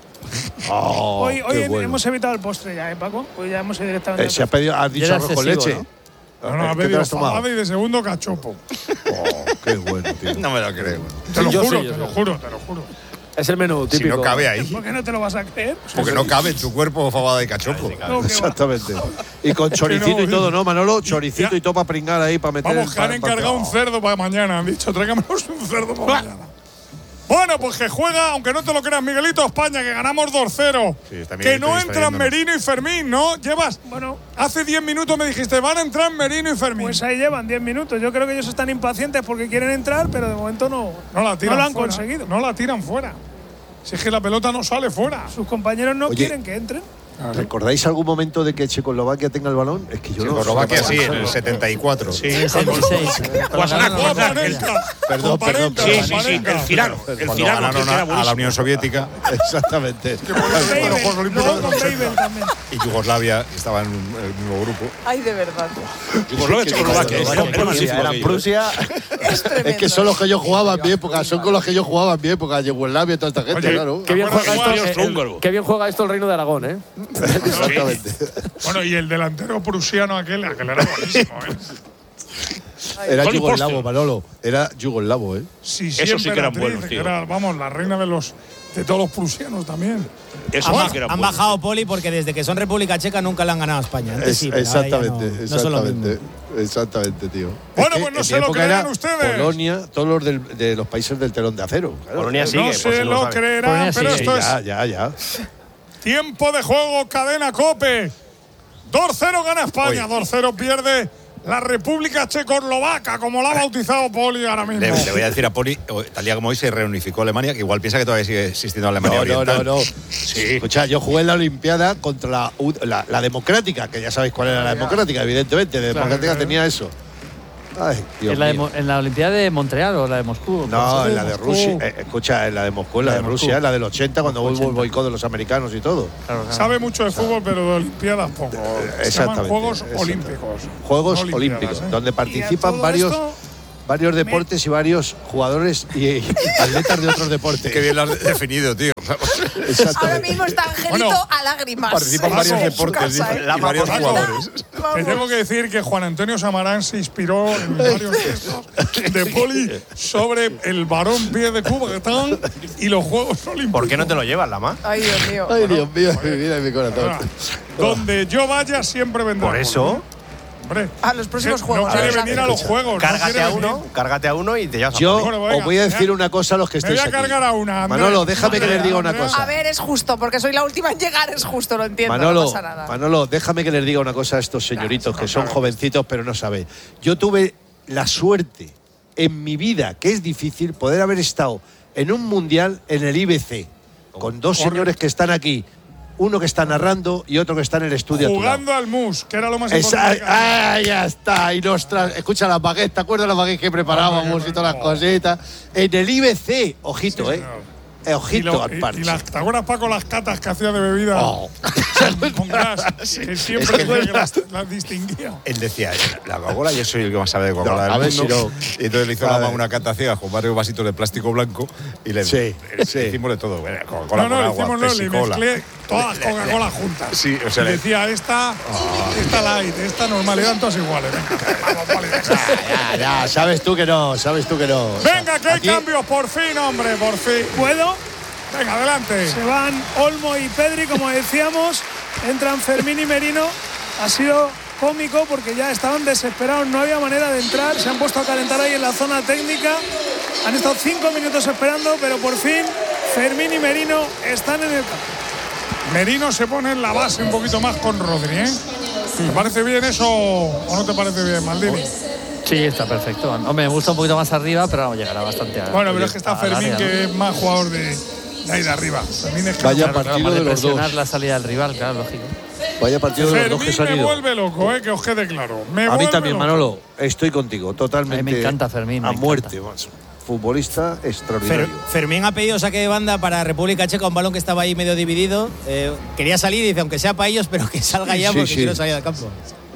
S11: Oh,
S15: hoy hoy
S11: qué bueno.
S15: hemos evitado el postre ya, ¿eh, Paco? Hoy ya hemos ido directamente.
S11: Eh, se ha pedido, has dicho
S12: era
S11: arroz con
S12: excesivo,
S11: leche.
S9: No, no, ha
S11: ¿Qué te
S9: pedido
S11: has tomado?
S9: fabada y de segundo cachopo.
S11: Oh, qué bueno, tío.
S8: No me lo creo.
S9: Te lo
S16: Yo
S9: juro,
S16: sí, yo
S9: te lo
S16: sí.
S9: juro, te lo juro.
S16: Es el menú
S8: Si
S16: típico.
S8: no cabe ahí.
S15: ¿Por qué no te lo vas a creer?
S8: Porque no cabe en tu cuerpo fabada y cachopo.
S15: No, que va.
S11: Exactamente. Y con choricito
S9: no,
S11: y todo,
S9: sí.
S11: ¿no, Manolo? Choricito
S9: Ya.
S11: y todo para pringar ahí, para meter
S9: Vamos,
S11: el
S9: que han
S11: pan-
S9: encargado
S11: pan-
S9: un cerdo para mañana. Han dicho, tráigamenos un cerdo para mañana. Bueno, pues que juega, aunque no te lo creas, Miguelito, España, que ganamos dos cero.
S8: Sí, está
S9: que
S8: Miguelito
S9: no
S8: ahí
S9: entran
S8: distrayéndonos.
S9: Merino y Fermín, ¿no? Llevas.
S15: Bueno,
S9: Hace diez minutos me dijiste, van a entrar Merino y Fermín.
S15: pues ahí llevan diez minutos. Yo creo que ellos están impacientes porque quieren entrar, pero de momento no,
S9: no la tiran
S15: no lo han
S9: fuera.
S15: conseguido.
S9: No la tiran fuera. Si es que la pelota no sale fuera.
S15: Sus compañeros no
S11: Oye.
S15: quieren que entren.
S11: ¿Recordáis algún momento de que Checoslovaquia tenga el balón? Es que yo no.
S8: Checoslovaquia sí, en el setenta y cuatro.
S13: Sí,
S12: En el setenta y seis.
S13: Guasana,
S9: Con
S13: Guasana.
S9: Panenka.
S11: Perdón,
S9: Con
S11: perdón,
S9: Panenka,
S8: Sí,
S9: con
S8: sí, sí,
S9: Panenka.
S8: el Firano. El Cuando
S13: Firano,
S8: ganaron
S13: que era
S8: a, a la
S13: buenísimo.
S8: Unión Soviética
S11: Exactamente.
S9: Bueno, los Juegos Olímpicos
S15: Luego
S9: de
S15: con
S9: los
S15: Babel
S9: ochenta.
S15: también.
S8: y Yugoslavia estaba en el mismo grupo.
S7: Ay, de verdad.
S13: Yugoslavia, Checoslovaquia. Era- era
S14: Prusia,
S13: malísimo
S14: era
S13: aquello, ¿eh?
S14: Prusia.
S7: Es tremendo.
S11: Es que son los que yo jugaba en mi época, son con los que yo jugaba en mi época, Yugoslavia y toda esta gente,
S9: Oye,
S11: claro.
S16: Qué bien,
S9: Bueno,
S16: juega
S9: igual,
S16: esto,
S13: nuestro
S16: el-
S13: húngaro.
S16: qué bien juega esto el Reino de Aragón, ¿eh?
S11: Exactamente.
S9: Bueno, y el delantero prusiano aquel, aquel era buenísimo, ¿eh?
S11: Era
S13: Tony
S11: yugoslavo,
S13: Foster.
S11: Manolo. Era yugoslavo, ¿eh?
S9: Sí,
S13: Eso sí que eran
S9: emperatriz,
S13: buenos,
S9: que
S13: tío.
S9: era, vamos, la reina de los de todos los prusianos también.
S13: Eso
S16: Han,
S13: sí que era
S16: han
S13: bueno.
S16: bajado Poli porque desde que son República Checa nunca le han ganado a España. Antes
S11: Es-
S16: sí, pero ahora ya
S11: exactamente,
S16: no, no son lo mismo.
S11: exactamente. Exactamente, tío.
S9: Bueno,
S11: Es que
S9: pues no
S11: en
S9: se
S11: mi
S9: lo
S11: época
S9: creerán
S11: era
S9: ustedes.
S11: Polonia, todos los del- de los países del telón de acero. Claro.
S14: Polonia sigue,
S9: no
S14: por si
S9: se
S14: no
S9: lo
S14: sabe.
S9: creerán,
S12: Polonia
S9: pero
S12: sigue.
S9: esto
S11: Ya,
S9: es
S11: ya, ya.
S9: tiempo de juego, cadena COPE. dos cero gana España,
S8: Oye.
S9: dos cero pierde la República Checoslovaca, como la ha bautizado Poli ahora mismo.
S8: Le, le voy a decir a Poli, o- tal día como hoy se reunificó Alemania, que igual piensa que todavía sigue existiendo Alemania
S11: No, no,
S8: Oriental.
S11: no, no.
S8: Sí.
S11: Escucha, yo jugué en la Olimpiada contra la, U- la, la democrática, que ya sabéis cuál era la democrática, evidentemente. De democrática tenía eso. Ay, Dios
S12: ¿En la, de
S11: mío.
S12: Mo- ¿En la Olimpiada de Montreal o la de Moscú?
S11: No, en la de
S9: Moscú.
S11: Rusia. Eh, escucha, en la de Moscú, en la
S12: La
S11: de
S12: de
S11: Rusia,
S12: Moscú.
S11: en la del ochenta, cuando hubo el
S12: ochenta.
S11: boicot de los americanos y todo.
S12: Claro, claro.
S9: Sabe mucho de fútbol, pero de Olimpiadas poco. Se llaman
S11: Exactamente,
S9: Juegos
S11: exactamente.
S9: Olímpicos.
S11: Juegos
S9: No Olimpiadas,
S11: Olímpicos,
S9: ¿eh?
S11: donde
S15: Y a
S11: participan
S15: todo
S11: varios,
S15: esto,
S11: varios deportes y varios jugadores y, y atletas de otros deportes.
S8: Qué bien lo has definido, tío.
S11: Exactamente.
S7: Ahora mismo está Angelito
S9: Bueno,
S7: a lágrimas.
S8: Participan varios
S7: en su
S8: deportes
S7: casa,
S8: dice,
S7: ¿eh?
S8: y varios
S9: Paco,
S8: jugadores.
S9: Te tengo que decir que Juan Antonio Samarán se inspiró en varios textos de Poli sobre el varón pie de Kubertán y los Juegos Olímpicos.
S14: ¿Por qué no te lo llevas, Lama?
S7: Ay, Dios mío.
S11: Ay, Dios mío, mi vida y mi corazón.
S9: Donde yo vaya siempre vendrá.
S14: Por eso.
S9: Hombre,
S7: A los próximos
S9: no
S7: juegos.
S9: quiere
S7: a los
S9: venir a los juegos. no
S14: Cárgate
S9: quiere
S14: a uno,
S9: venir.
S14: cárgate a uno y te llevas a
S11: Yo
S14: Madrid.
S9: Bueno,
S11: os voy a
S9: venga,
S11: decir
S9: ya.
S11: una cosa a los que
S9: Me voy
S11: estáis
S9: a
S11: aquí.
S9: cargar a una. Andrés.
S11: Manolo, déjame que les diga una
S9: Andrés.
S11: cosa.
S7: A ver, es justo, porque soy la última en llegar, es justo, lo entiendo,
S11: Manolo,
S7: no pasa nada.
S11: Manolo, déjame que les diga una cosa a estos señoritos que son jovencitos pero no saben. Yo tuve la suerte en mi vida, que es difícil, poder haber estado en un mundial en el I B C con dos señores que están aquí, uno que está narrando y otro que está en el estudio. a tu lado.
S9: Jugando al mus, que era lo más
S11: Esa-
S9: importante.
S11: ah, ya está. Y nos tra- escucha las baguettes, ¿te acuerdas las baguettes que preparábamos y todas las cositas? En el I B C, ojito, ¿eh? Eh,
S9: Y,
S11: ojito
S9: lo-
S11: al
S9: y-
S11: parche.
S9: y las, ¿te acuerdas, Paco, las catas que hacía de bebida?
S11: Oh.
S9: con, con gas, que siempre
S8: que-
S9: decía que las, las distinguía.
S8: Él decía, la Coca-Cola, yo soy el que más sabe de Coca-Cola
S11: No, a
S8: del
S11: ver
S8: mundo.
S11: si no.
S8: Y entonces le hizo
S11: A
S8: la
S11: ver.
S8: mamá una cata ciega con varios vasitos de plástico blanco y le,
S11: Sí,
S8: le-
S11: sí.
S8: hicimos de todo. eh, Coca-Cola
S9: No, no,
S8: con
S9: le
S8: agua,
S9: hicimos no,
S8: Pepsi
S9: le
S8: Cola.
S9: mezclé todas las Coca-Cola juntas.
S8: Sí, o sea,
S9: Y
S8: le-
S9: decía, esta, esta light, esta normal, eran todas iguales. Venga, vamos, vale, deja.
S11: Ya, ya, sabes tú que no, sabes tú que no.
S9: Venga, que hay
S11: Aquí-
S9: cambios, por fin, hombre, por fin.
S15: ¿Puedo?
S9: Venga, adelante.
S15: Se van Olmo y Pedri, como decíamos. Entran Fermín y Merino. Ha sido cómico porque ya estaban desesperados, no había manera de entrar. Se han puesto a calentar ahí en la zona técnica. Han estado cinco minutos esperando, pero por fin Fermín y Merino están en el campo.
S9: Merino se pone en la base un poquito más con Rodri, ¿eh? ¿Te parece bien eso o no te parece bien, Maldini?
S12: Sí, está perfecto. Hombre, me gusta un poquito más arriba, pero vamos, llegará bastante a.
S9: Bueno, pero es que está
S12: al
S9: Fermín,
S12: área, ¿no?
S9: que es más jugador de, de ahí de arriba. Fermín es que
S11: Vaya
S9: no-
S12: Claro, claro,
S11: partido
S12: más
S11: de los
S12: presionar
S11: dos.
S12: la salida del rival, claro, lógico.
S11: Vaya partido de los dos que
S9: Fermín
S11: se han
S9: me
S11: ido.
S9: vuelve loco, eh, que os quede claro. Me
S11: A mí
S9: vuelve
S11: también,
S9: loco.
S11: Manolo, estoy contigo, totalmente.
S12: A mí me encanta Fermín, me
S11: A
S12: encanta.
S11: muerte, macho. Futbolista
S16: Fer-
S11: extraordinario.
S16: Fermín ha pedido saque de banda para República Checa, un balón que estaba ahí medio dividido. Eh, quería salir y dice, aunque sea para ellos, pero que salga ya
S11: Sí,
S16: porque
S11: sí.
S16: quiero salir del campo.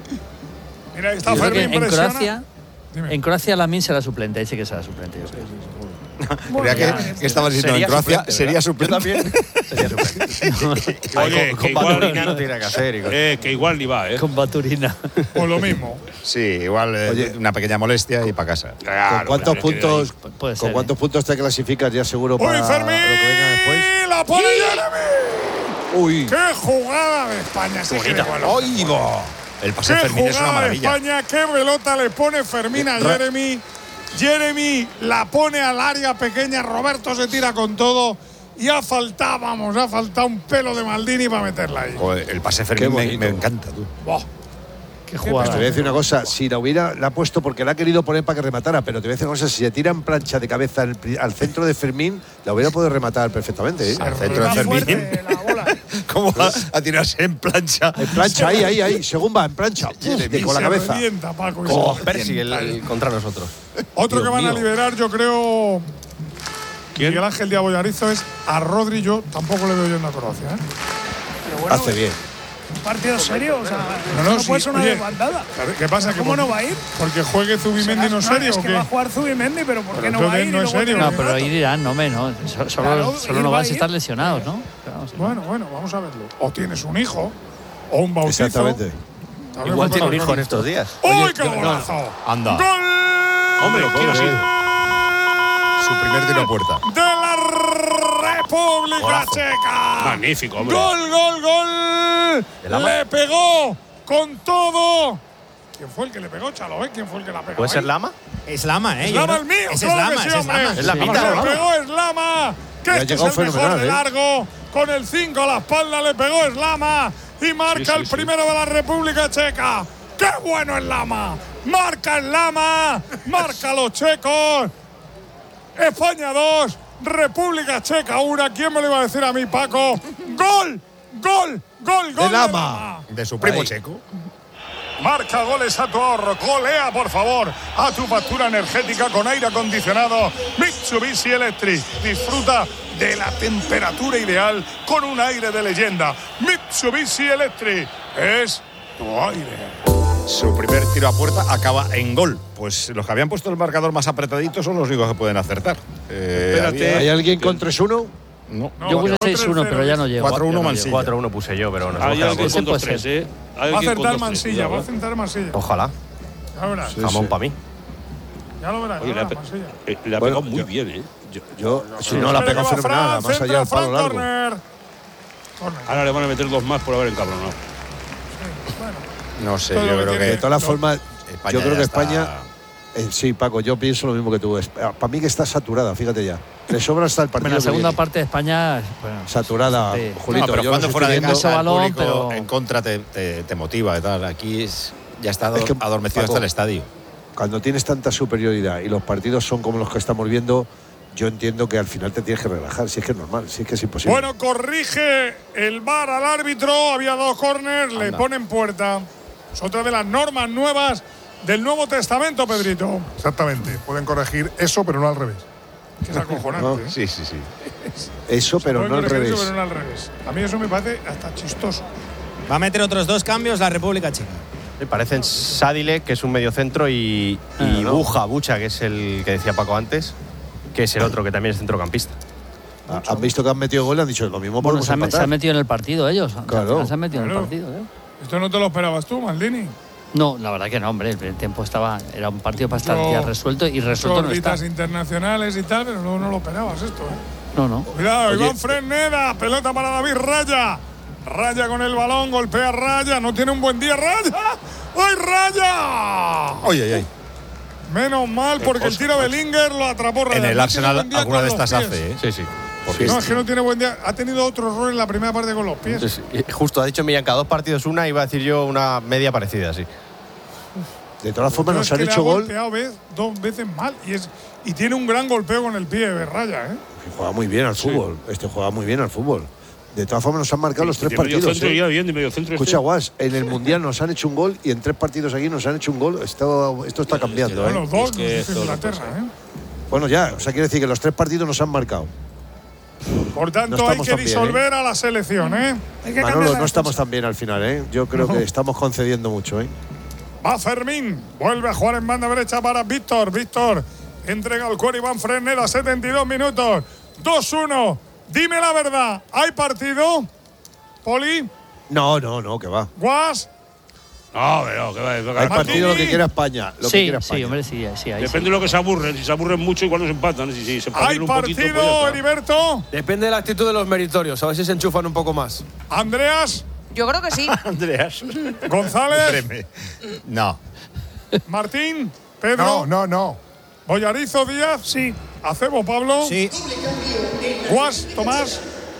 S9: Mira, ahí está
S12: Yo creo que
S9: Fermín,
S12: en
S9: presiona.
S12: Croacia,
S9: Dime.
S12: en Croacia Lamine será suplente, ahí sí que será suplente. Yo creo.
S8: Creía que, que estabas diciendo en
S14: Sería
S8: Croacia,
S14: suplente,
S8: sería
S14: ¿verdad?
S8: suplente.
S14: Sería suplente.
S13: Oye,
S14: con,
S13: que
S14: con
S13: igual-
S14: Baturina no tiene que hacer. y con-
S13: Eh, que igual ni va, ¿eh?
S12: Con Baturina.
S9: O lo mismo.
S8: Sí, igual eh,
S11: Oye.
S8: una pequeña molestia y para casa.
S11: ¿Con
S13: Claro,
S11: cuántos
S13: claro,
S11: puntos,
S12: Puede
S11: con
S12: ser,
S11: cuántos puntos te clasificas ya seguro para
S9: ¡Uy,
S11: lo
S9: Fermín!
S11: que venga después?
S9: ¡La pone Jeremy!
S11: Uy,
S9: ¡Qué jugada de España! Sí, que de bueno.
S8: ¡Ay, va! El pase
S9: ¡Qué
S8: de Fermín es una
S9: jugada de
S8: maravilla.
S9: España! ¡Qué pelota le pone Fermín a
S11: Ra-
S9: Jeremy! Jeremy la pone al área pequeña, Roberto se tira con todo y ha faltado, vamos, ha faltado un pelo de Maldini para meterla ahí.
S8: Joder, el pase de
S11: Qué
S8: Fermín me,
S11: bonito.
S8: me encanta, tú.
S9: Buah.
S12: Qué
S11: te voy
S12: jugada.
S11: a decir una cosa, si la hubiera, la ha puesto porque la ha querido poner para que rematara, pero te voy a decir una cosa, si se tira en plancha de cabeza al, pri- al centro de Fermín, la hubiera podido rematar perfectamente, ¿eh?
S8: Al centro de
S9: Está
S8: Fermín.
S9: fuerte la bola.
S8: ¿Cómo va a tirarse en plancha?
S11: En plancha, ahí, ahí, ahí, según va, en plancha, ¡puf! de- con la
S9: Se
S11: cabeza.
S9: revienta, Paco, y
S14: Oh,
S9: se
S14: Percy,
S9: revienta.
S14: el, el contra nosotros.
S9: Otro
S11: Dios
S9: que van a
S11: mío.
S9: liberar, yo creo, Miguel Ángel Diabo Yarizo, es a Rodri. Yo tampoco le veo yendo a Croacia, ¿eh?
S15: Pero bueno,
S11: Hace bien.
S15: un partido serio, o sea,
S9: No,
S15: no,
S9: no, sí,
S15: puede ser una
S9: oye,
S15: desbandada.
S9: ¿Qué pasa? Que
S15: ¿Cómo
S9: por-
S15: no va a ir?
S9: Porque juegue Zubimendi no es serio,
S15: es
S9: ¿o
S15: que
S9: qué?
S15: va a jugar Zubimendi, pero ¿por qué
S9: Pero
S15: no va a
S9: entonces
S15: ir?
S9: no
S15: y
S9: es
S15: luego
S9: serio.
S15: tiene
S12: No, pero
S15: rato?
S12: ahí dirán, no, me, no. So- Solo,
S15: Claro,
S12: solo
S15: ir
S12: no
S15: va a
S12: vas a
S15: ir.
S12: estar lesionados, ¿no? Pero vamos,
S9: Bueno, bueno, vamos a verlo. O tienes un hijo, o un bautizo.
S11: Exactamente.
S9: También
S14: Igual
S9: va
S14: tiene
S9: por
S14: un
S9: la
S14: hijo en
S9: cosa.
S14: estos días.
S9: ¡Uy, qué golazo!
S8: Anda.
S9: ¡Gol!
S13: Hombre, ¿quién ha sido?
S8: Su primer tiro a puerta.
S9: ¡De la República
S13: Golazo.
S9: Checa!
S13: Magnífico, hombre.
S9: ¡Gol, gol, gol!
S14: ¿De Lama?
S9: ¡Le pegó con todo! ¿Quién fue el que le pegó, Chalo? ¿Eh? ¿Quién fue el que la pegó?
S14: ¿Puede ser
S9: ahí?
S14: Lama?
S16: Es Lama, ¿eh?
S9: Es
S16: Yo
S9: Lama
S16: creo-
S9: el mío,
S16: Es
S9: claro
S16: Lama,
S9: que sí,
S16: es
S9: hombre.
S16: Lama.
S14: Es la
S9: Se
S14: mitad,
S9: le
S14: Lama.
S9: pegó Eslama, que
S11: Le ha
S9: este es
S11: llegado
S9: el mejor
S11: fenomenal,
S9: de
S11: ¿eh?
S9: largo. Con el cinco a la espalda le pegó Eslama y marca
S13: Sí, sí,
S9: el
S13: sí.
S9: primero de la República Checa. ¡Qué bueno Eslama! Marca Eslama, marca los checos. España dos, República Checa uno. ¿Quién me lo iba a decir a mí, Paco? ¡Gol! ¡Gol! ¡Gol! ¡Gol!
S11: Lama.
S8: De su primo
S11: Ahí.
S8: checo.
S9: Marca goles a tu ahorro. Golea, por favor, a tu factura energética con aire acondicionado Mitsubishi Electric. Disfruta de la temperatura ideal con un aire de leyenda. Mitsubishi Electric es tu aire.
S8: Su primer tiro a puerta acaba en gol. Pues los que habían puesto el marcador más apretadito son los únicos que pueden acertar. Eh,
S13: Espérate.
S8: había-
S11: ¿Hay alguien con tres uno?
S8: No.
S9: No,
S12: Yo puse
S9: otro
S12: seis uno,
S9: tres cero,
S12: pero ya no llego.
S8: cuatro uno
S12: Ya no
S8: Mansilla.
S12: llego.
S14: cuatro uno puse yo, pero nos hemos
S13: Hay
S14: quedado
S13: alguien
S14: con-
S13: con
S12: puede
S13: dos
S12: ser.
S13: tres, ¿eh? Hay
S9: Va a
S13: alguien con
S9: acertar
S13: dos tres,
S9: Mansilla,
S13: cuidado,
S9: va a
S13: ¿eh?
S9: acertar Mansilla.
S14: Ojalá.
S9: Ya verás,
S14: Jamón para mí.
S9: ya lo verás, ya
S13: Oye, le ha,
S9: verás,
S13: pe-
S9: Mansilla.
S13: eh, le ha
S11: Bueno,
S13: pegado muy
S11: yo-
S13: bien, ¿eh?
S11: Yo, yo si no la
S9: Espera
S11: pegó
S9: que va
S11: fenomenal,
S9: Fran,
S11: más allá
S9: centra,
S11: del palo
S9: Fran,
S11: largo.
S9: corner. Corner.
S13: Ahora le van a meter dos más por haber encabronado.
S9: Bueno,
S8: No sé, yo creo que.
S11: De todas formas,
S8: España
S11: yo creo
S8: ya
S11: que
S8: está-
S11: España. eh, sí, Paco, yo pienso lo mismo que tú. Es- Para mí que está saturada, fíjate ya. Le sobra hasta el partido.
S12: Bueno, la
S11: que
S12: segunda
S11: viene.
S12: parte de España. Bueno,
S11: saturada,
S12: sí.
S11: Julito.
S8: No, pero
S11: yo
S8: cuando
S11: los
S8: fuera de
S11: estoy viendo-
S8: casa el
S12: balón,
S8: público
S12: pero-
S8: en contra te, te, te motiva y tal. Aquí es, ya está
S11: Es que,
S8: adormecido
S11: Paco,
S8: hasta el estadio.
S11: Cuando tienes tanta superioridad y los partidos son como los que estamos viendo, yo entiendo que al final te tienes que relajar. Si es que es normal, si es que es imposible.
S9: Bueno, corrige el V A R al árbitro. Había dos córners, le
S11: Anda.
S9: ponen puerta. Es otra de las normas nuevas del Nuevo Testamento, Pedrito.
S17: Exactamente. Pueden corregir eso, pero no al revés.
S9: Que es acojonante.
S11: No.
S9: ¿eh?
S8: Sí, sí, sí.
S11: Eso, pero
S9: Pueden
S11: no al
S9: corregir
S11: revés.
S9: eso, pero no al revés. A mí eso me parece hasta chistoso.
S16: Va a meter otros dos cambios la República Checa.
S14: Me parecen Sadilek, que es un mediocentro, y, y
S11: no.
S14: Buja, Bucha, que es el que decía Paco antes, que es el otro que también es centrocampista.
S11: Ah, Han visto que han metido gol y han dicho lo mismo
S12: Bueno,
S11: podemos
S12: se han, se
S11: empatar.
S12: han metido en el partido ellos.
S11: Claro.
S12: Se han metido en el
S9: Claro.
S12: partido, ¿eh?
S9: Esto no te lo esperabas tú, Maldini.
S12: No, la verdad que no, hombre. El primer tiempo estaba. Era un partido para estar
S9: Yo-
S12: ya resuelto y resuelto no está.
S9: Gorditas internacionales y tal, pero no, no lo esperabas esto, ¿eh?
S12: No, no.
S9: Cuidado,
S11: Oye.
S9: Iván Fresneda, pelota para David Raya. Raya con el balón, golpea Raya, no tiene un buen día Raya. ¡Ay, Raya!
S8: Oye, oye, oye.
S9: Menos mal, porque el tiro de Linger lo atrapó Raya.
S8: En el
S9: No
S8: Arsenal
S9: tiene buen día
S8: alguna
S9: con
S8: de
S9: los
S8: estas
S9: pies.
S8: hace, ¿eh?
S14: Sí, sí.
S8: Porque
S9: No, es que no tiene buen día. Ha tenido otro error en la primera parte con los pies.
S14: Sí, sí. Justo, ha dicho Millán, cada dos partidos una, iba a decir yo una media parecida, sí.
S11: De todas formas,
S9: Pero
S11: nos
S9: es
S11: han
S9: que le
S11: hecho
S9: ha
S11: gol.
S9: golpeado vez, dos veces mal. Y, es, y tiene un gran golpeo con el pie de Raya, ¿eh?
S11: Juega muy bien al fútbol. Este juega muy bien al fútbol. De todas formas, nos han marcado los tres
S13: de medio
S11: partidos.
S13: centro
S11: ¿eh?
S13: ya bien, de medio centro
S11: Escucha,
S13: este.
S11: Guas, en el Mundial nos han hecho un gol y en tres partidos aquí nos han hecho un gol. Esto, esto está cambiando.
S9: Bueno,
S11: ¿eh?
S9: los dos
S13: Es que
S9: nos dice
S13: esto no
S9: Inglaterra,
S13: puede
S9: ¿eh?
S11: Bueno, ya, o sea, quiere decir que los tres partidos nos han marcado.
S9: Por tanto,
S11: No
S9: hay
S11: estamos
S9: que
S11: tan bien,
S9: disolver a la selección, ¿eh? Hay que cambiar
S11: Manolo,
S9: la
S11: no estamos
S9: defensa.
S11: tan bien al final, ¿eh? Yo creo que estamos concediendo mucho, ¿eh?
S9: Va Fermín, vuelve a jugar en banda derecha para Víctor. Víctor entrega el cuero Iván Fresneda, setenta y dos minutos. dos uno. Dime la verdad, ¿hay partido? Poli,
S11: No, no, no, que va.
S9: Guas,
S13: No, pero que va, que va.
S11: Hay partido lo que quiera España. Lo que
S12: Sí,
S11: quiera
S12: sí,
S11: España.
S12: hombre, sí, sí. Ahí
S13: Depende
S12: sí.
S13: de lo que se aburren. Si se aburren mucho, igual nos empatan. Si, si se
S9: ¿hay
S13: espabilan un poquito, pues ya
S9: partido,
S13: está.
S9: Heriberto?
S18: Depende de la actitud de los meritorios, a ver si se enchufan un poco más.
S9: Andreas,
S7: Yo creo que sí.
S8: Andreas.
S9: González,
S8: Créeme. No.
S9: Martín, Pedro,
S17: No, no, no.
S9: Boyarizo, Díaz,
S15: Sí,
S9: Acebo, Pablo,
S16: Sí.
S9: Guas, Tomás.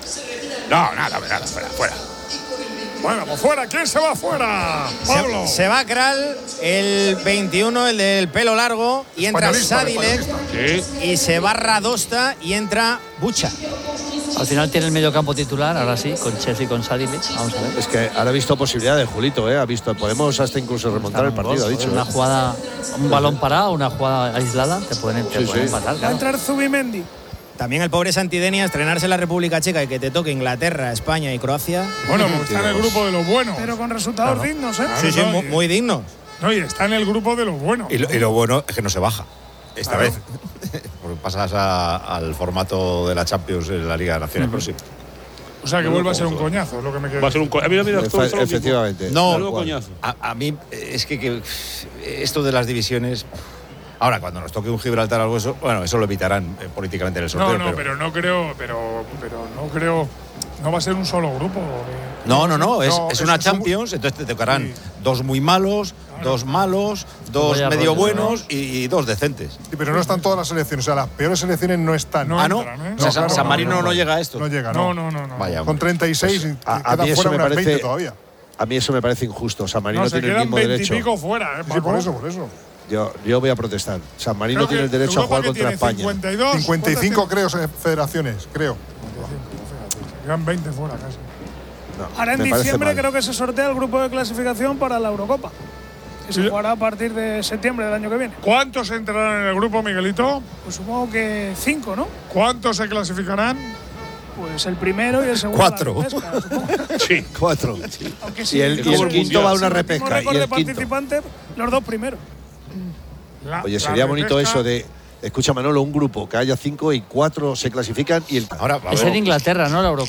S13: No, nada, nada, fuera, fuera.
S9: Bueno, pues fuera, ¿quién se va fuera? Pablo.
S16: Se, se va Kral, el veintiuno, el del pelo largo, y entra
S17: Españolista,
S16: Sadilek,
S13: Sí.
S16: y se va Radosta y entra Bucha.
S12: Al final tiene el medio campo titular, ahora sí, con Chelsea y con Sadilek. Vamos a ver.
S11: Es que ahora ha visto posibilidades, Julito, ¿eh? Ha visto, podemos hasta incluso remontar el partido, ha dicho.
S12: Una
S11: ¿eh?
S12: jugada, un balón parado, una jugada aislada, te pueden, te
S11: Sí,
S12: pueden
S11: sí.
S12: empatar,
S15: va a
S12: claro.
S15: entrar Zubimendi.
S16: También el pobre Santidenia, estrenarse en la República Checa y que te toque Inglaterra, España y Croacia.
S9: Bueno, pues está en el grupo de los buenos.
S15: Pero con resultados dignos, ¿eh?
S16: Sí, sí,
S9: no,
S16: muy,
S9: y-
S16: muy dignos.
S9: No, y está en el grupo de los buenos.
S8: Y lo, y lo bueno es que no se baja. Esta
S9: Claro.
S8: vez. Porque pasas a- al formato de la Champions en la Liga Nacional próxima.
S9: O sea, que vuelve a ser un coñazo, es lo que me queda.
S13: Va a ser un coñazo. Mira, mira,
S11: Efe-
S13: todo esto lo mismo.
S11: efectivamente.
S8: No,
S11: Tal
S13: Menudo
S11: cual.
S13: coñazo.
S8: A, a mí es que, que esto de las divisiones. Ahora, cuando nos toque un Gibraltar o algo eso, bueno, eso lo evitarán eh, políticamente en el sorteo.
S9: No, no, pero, no creo, pero, pero no creo, no va a ser un solo grupo. de-
S8: No, no, no, es,
S17: No,
S8: es
S17: es-
S8: una
S17: es un-
S8: Champions, entonces te tocarán dos muy malos, dos malos, dos
S12: Vaya
S8: medio
S12: rollo,
S8: buenos y, y dos decentes.
S17: Sí, pero no están todas las selecciones. O sea, las peores selecciones no están.
S9: No
S8: ah, no.
S9: entran, ¿eh?
S8: O sea,
S9: No,
S8: San,
S9: claro,
S8: San
S9: no,
S8: Marino no,
S9: no, no.
S8: llega a esto.
S17: No llega,
S9: No,
S17: no.
S9: no, no, no.
S8: Vaya,
S17: Con
S8: hombre.
S17: treinta y seis
S11: Pues,
S17: y
S11: a- a
S17: quedan
S11: mí eso
S17: fuera
S11: me
S17: unas
S11: parece-
S17: veinte todavía.
S11: A mí eso me parece injusto. San Marino
S9: No, se
S11: tiene el
S9: quedan
S11: mismo
S9: veinte y
S11: derecho.
S9: pico fuera, ¿eh?
S17: Sí,
S9: Paco?
S17: por eso, por eso.
S11: Yo, yo voy a protestar. San Marino
S9: Creo
S11: tiene
S9: que
S11: el derecho a
S9: Europa
S11: jugar
S9: que
S11: contra
S9: tiene
S11: España.
S9: cincuenta y dos,
S17: cincuenta y cinco
S9: ¿cuántas
S17: creo federaciones, creo.
S9: tiene? Quedan veinte fuera casi.
S11: No,
S15: Ahora en
S11: me parece
S15: diciembre
S11: mal.
S15: creo que se sortea el grupo de clasificación para la Eurocopa. Que se
S9: Sí.
S15: jugará a partir de septiembre del año que viene.
S9: ¿Cuántos entrarán en el grupo, Miguelito?
S15: Pues supongo que cinco, ¿no?
S9: ¿Cuántos se clasificarán?
S15: Pues el primero y el segundo.
S8: Cuatro.
S15: la repesca, supongo.
S13: Sí.
S11: Cuatro.
S15: Aunque sí,
S11: Y el, y
S15: como
S11: el quinto va a una
S15: último
S11: repesca. Y
S15: récord de
S11: el quinto.
S15: participantes, los dos primeros.
S9: La-
S11: Oye,
S9: la
S11: sería bonito
S9: repesca-
S11: eso de. Escucha, Manolo, un grupo que haya cinco y cuatro se clasifican y el.
S8: Ahora, a
S12: Es
S8: ver.
S12: en Inglaterra, ¿no? La Eurocopa.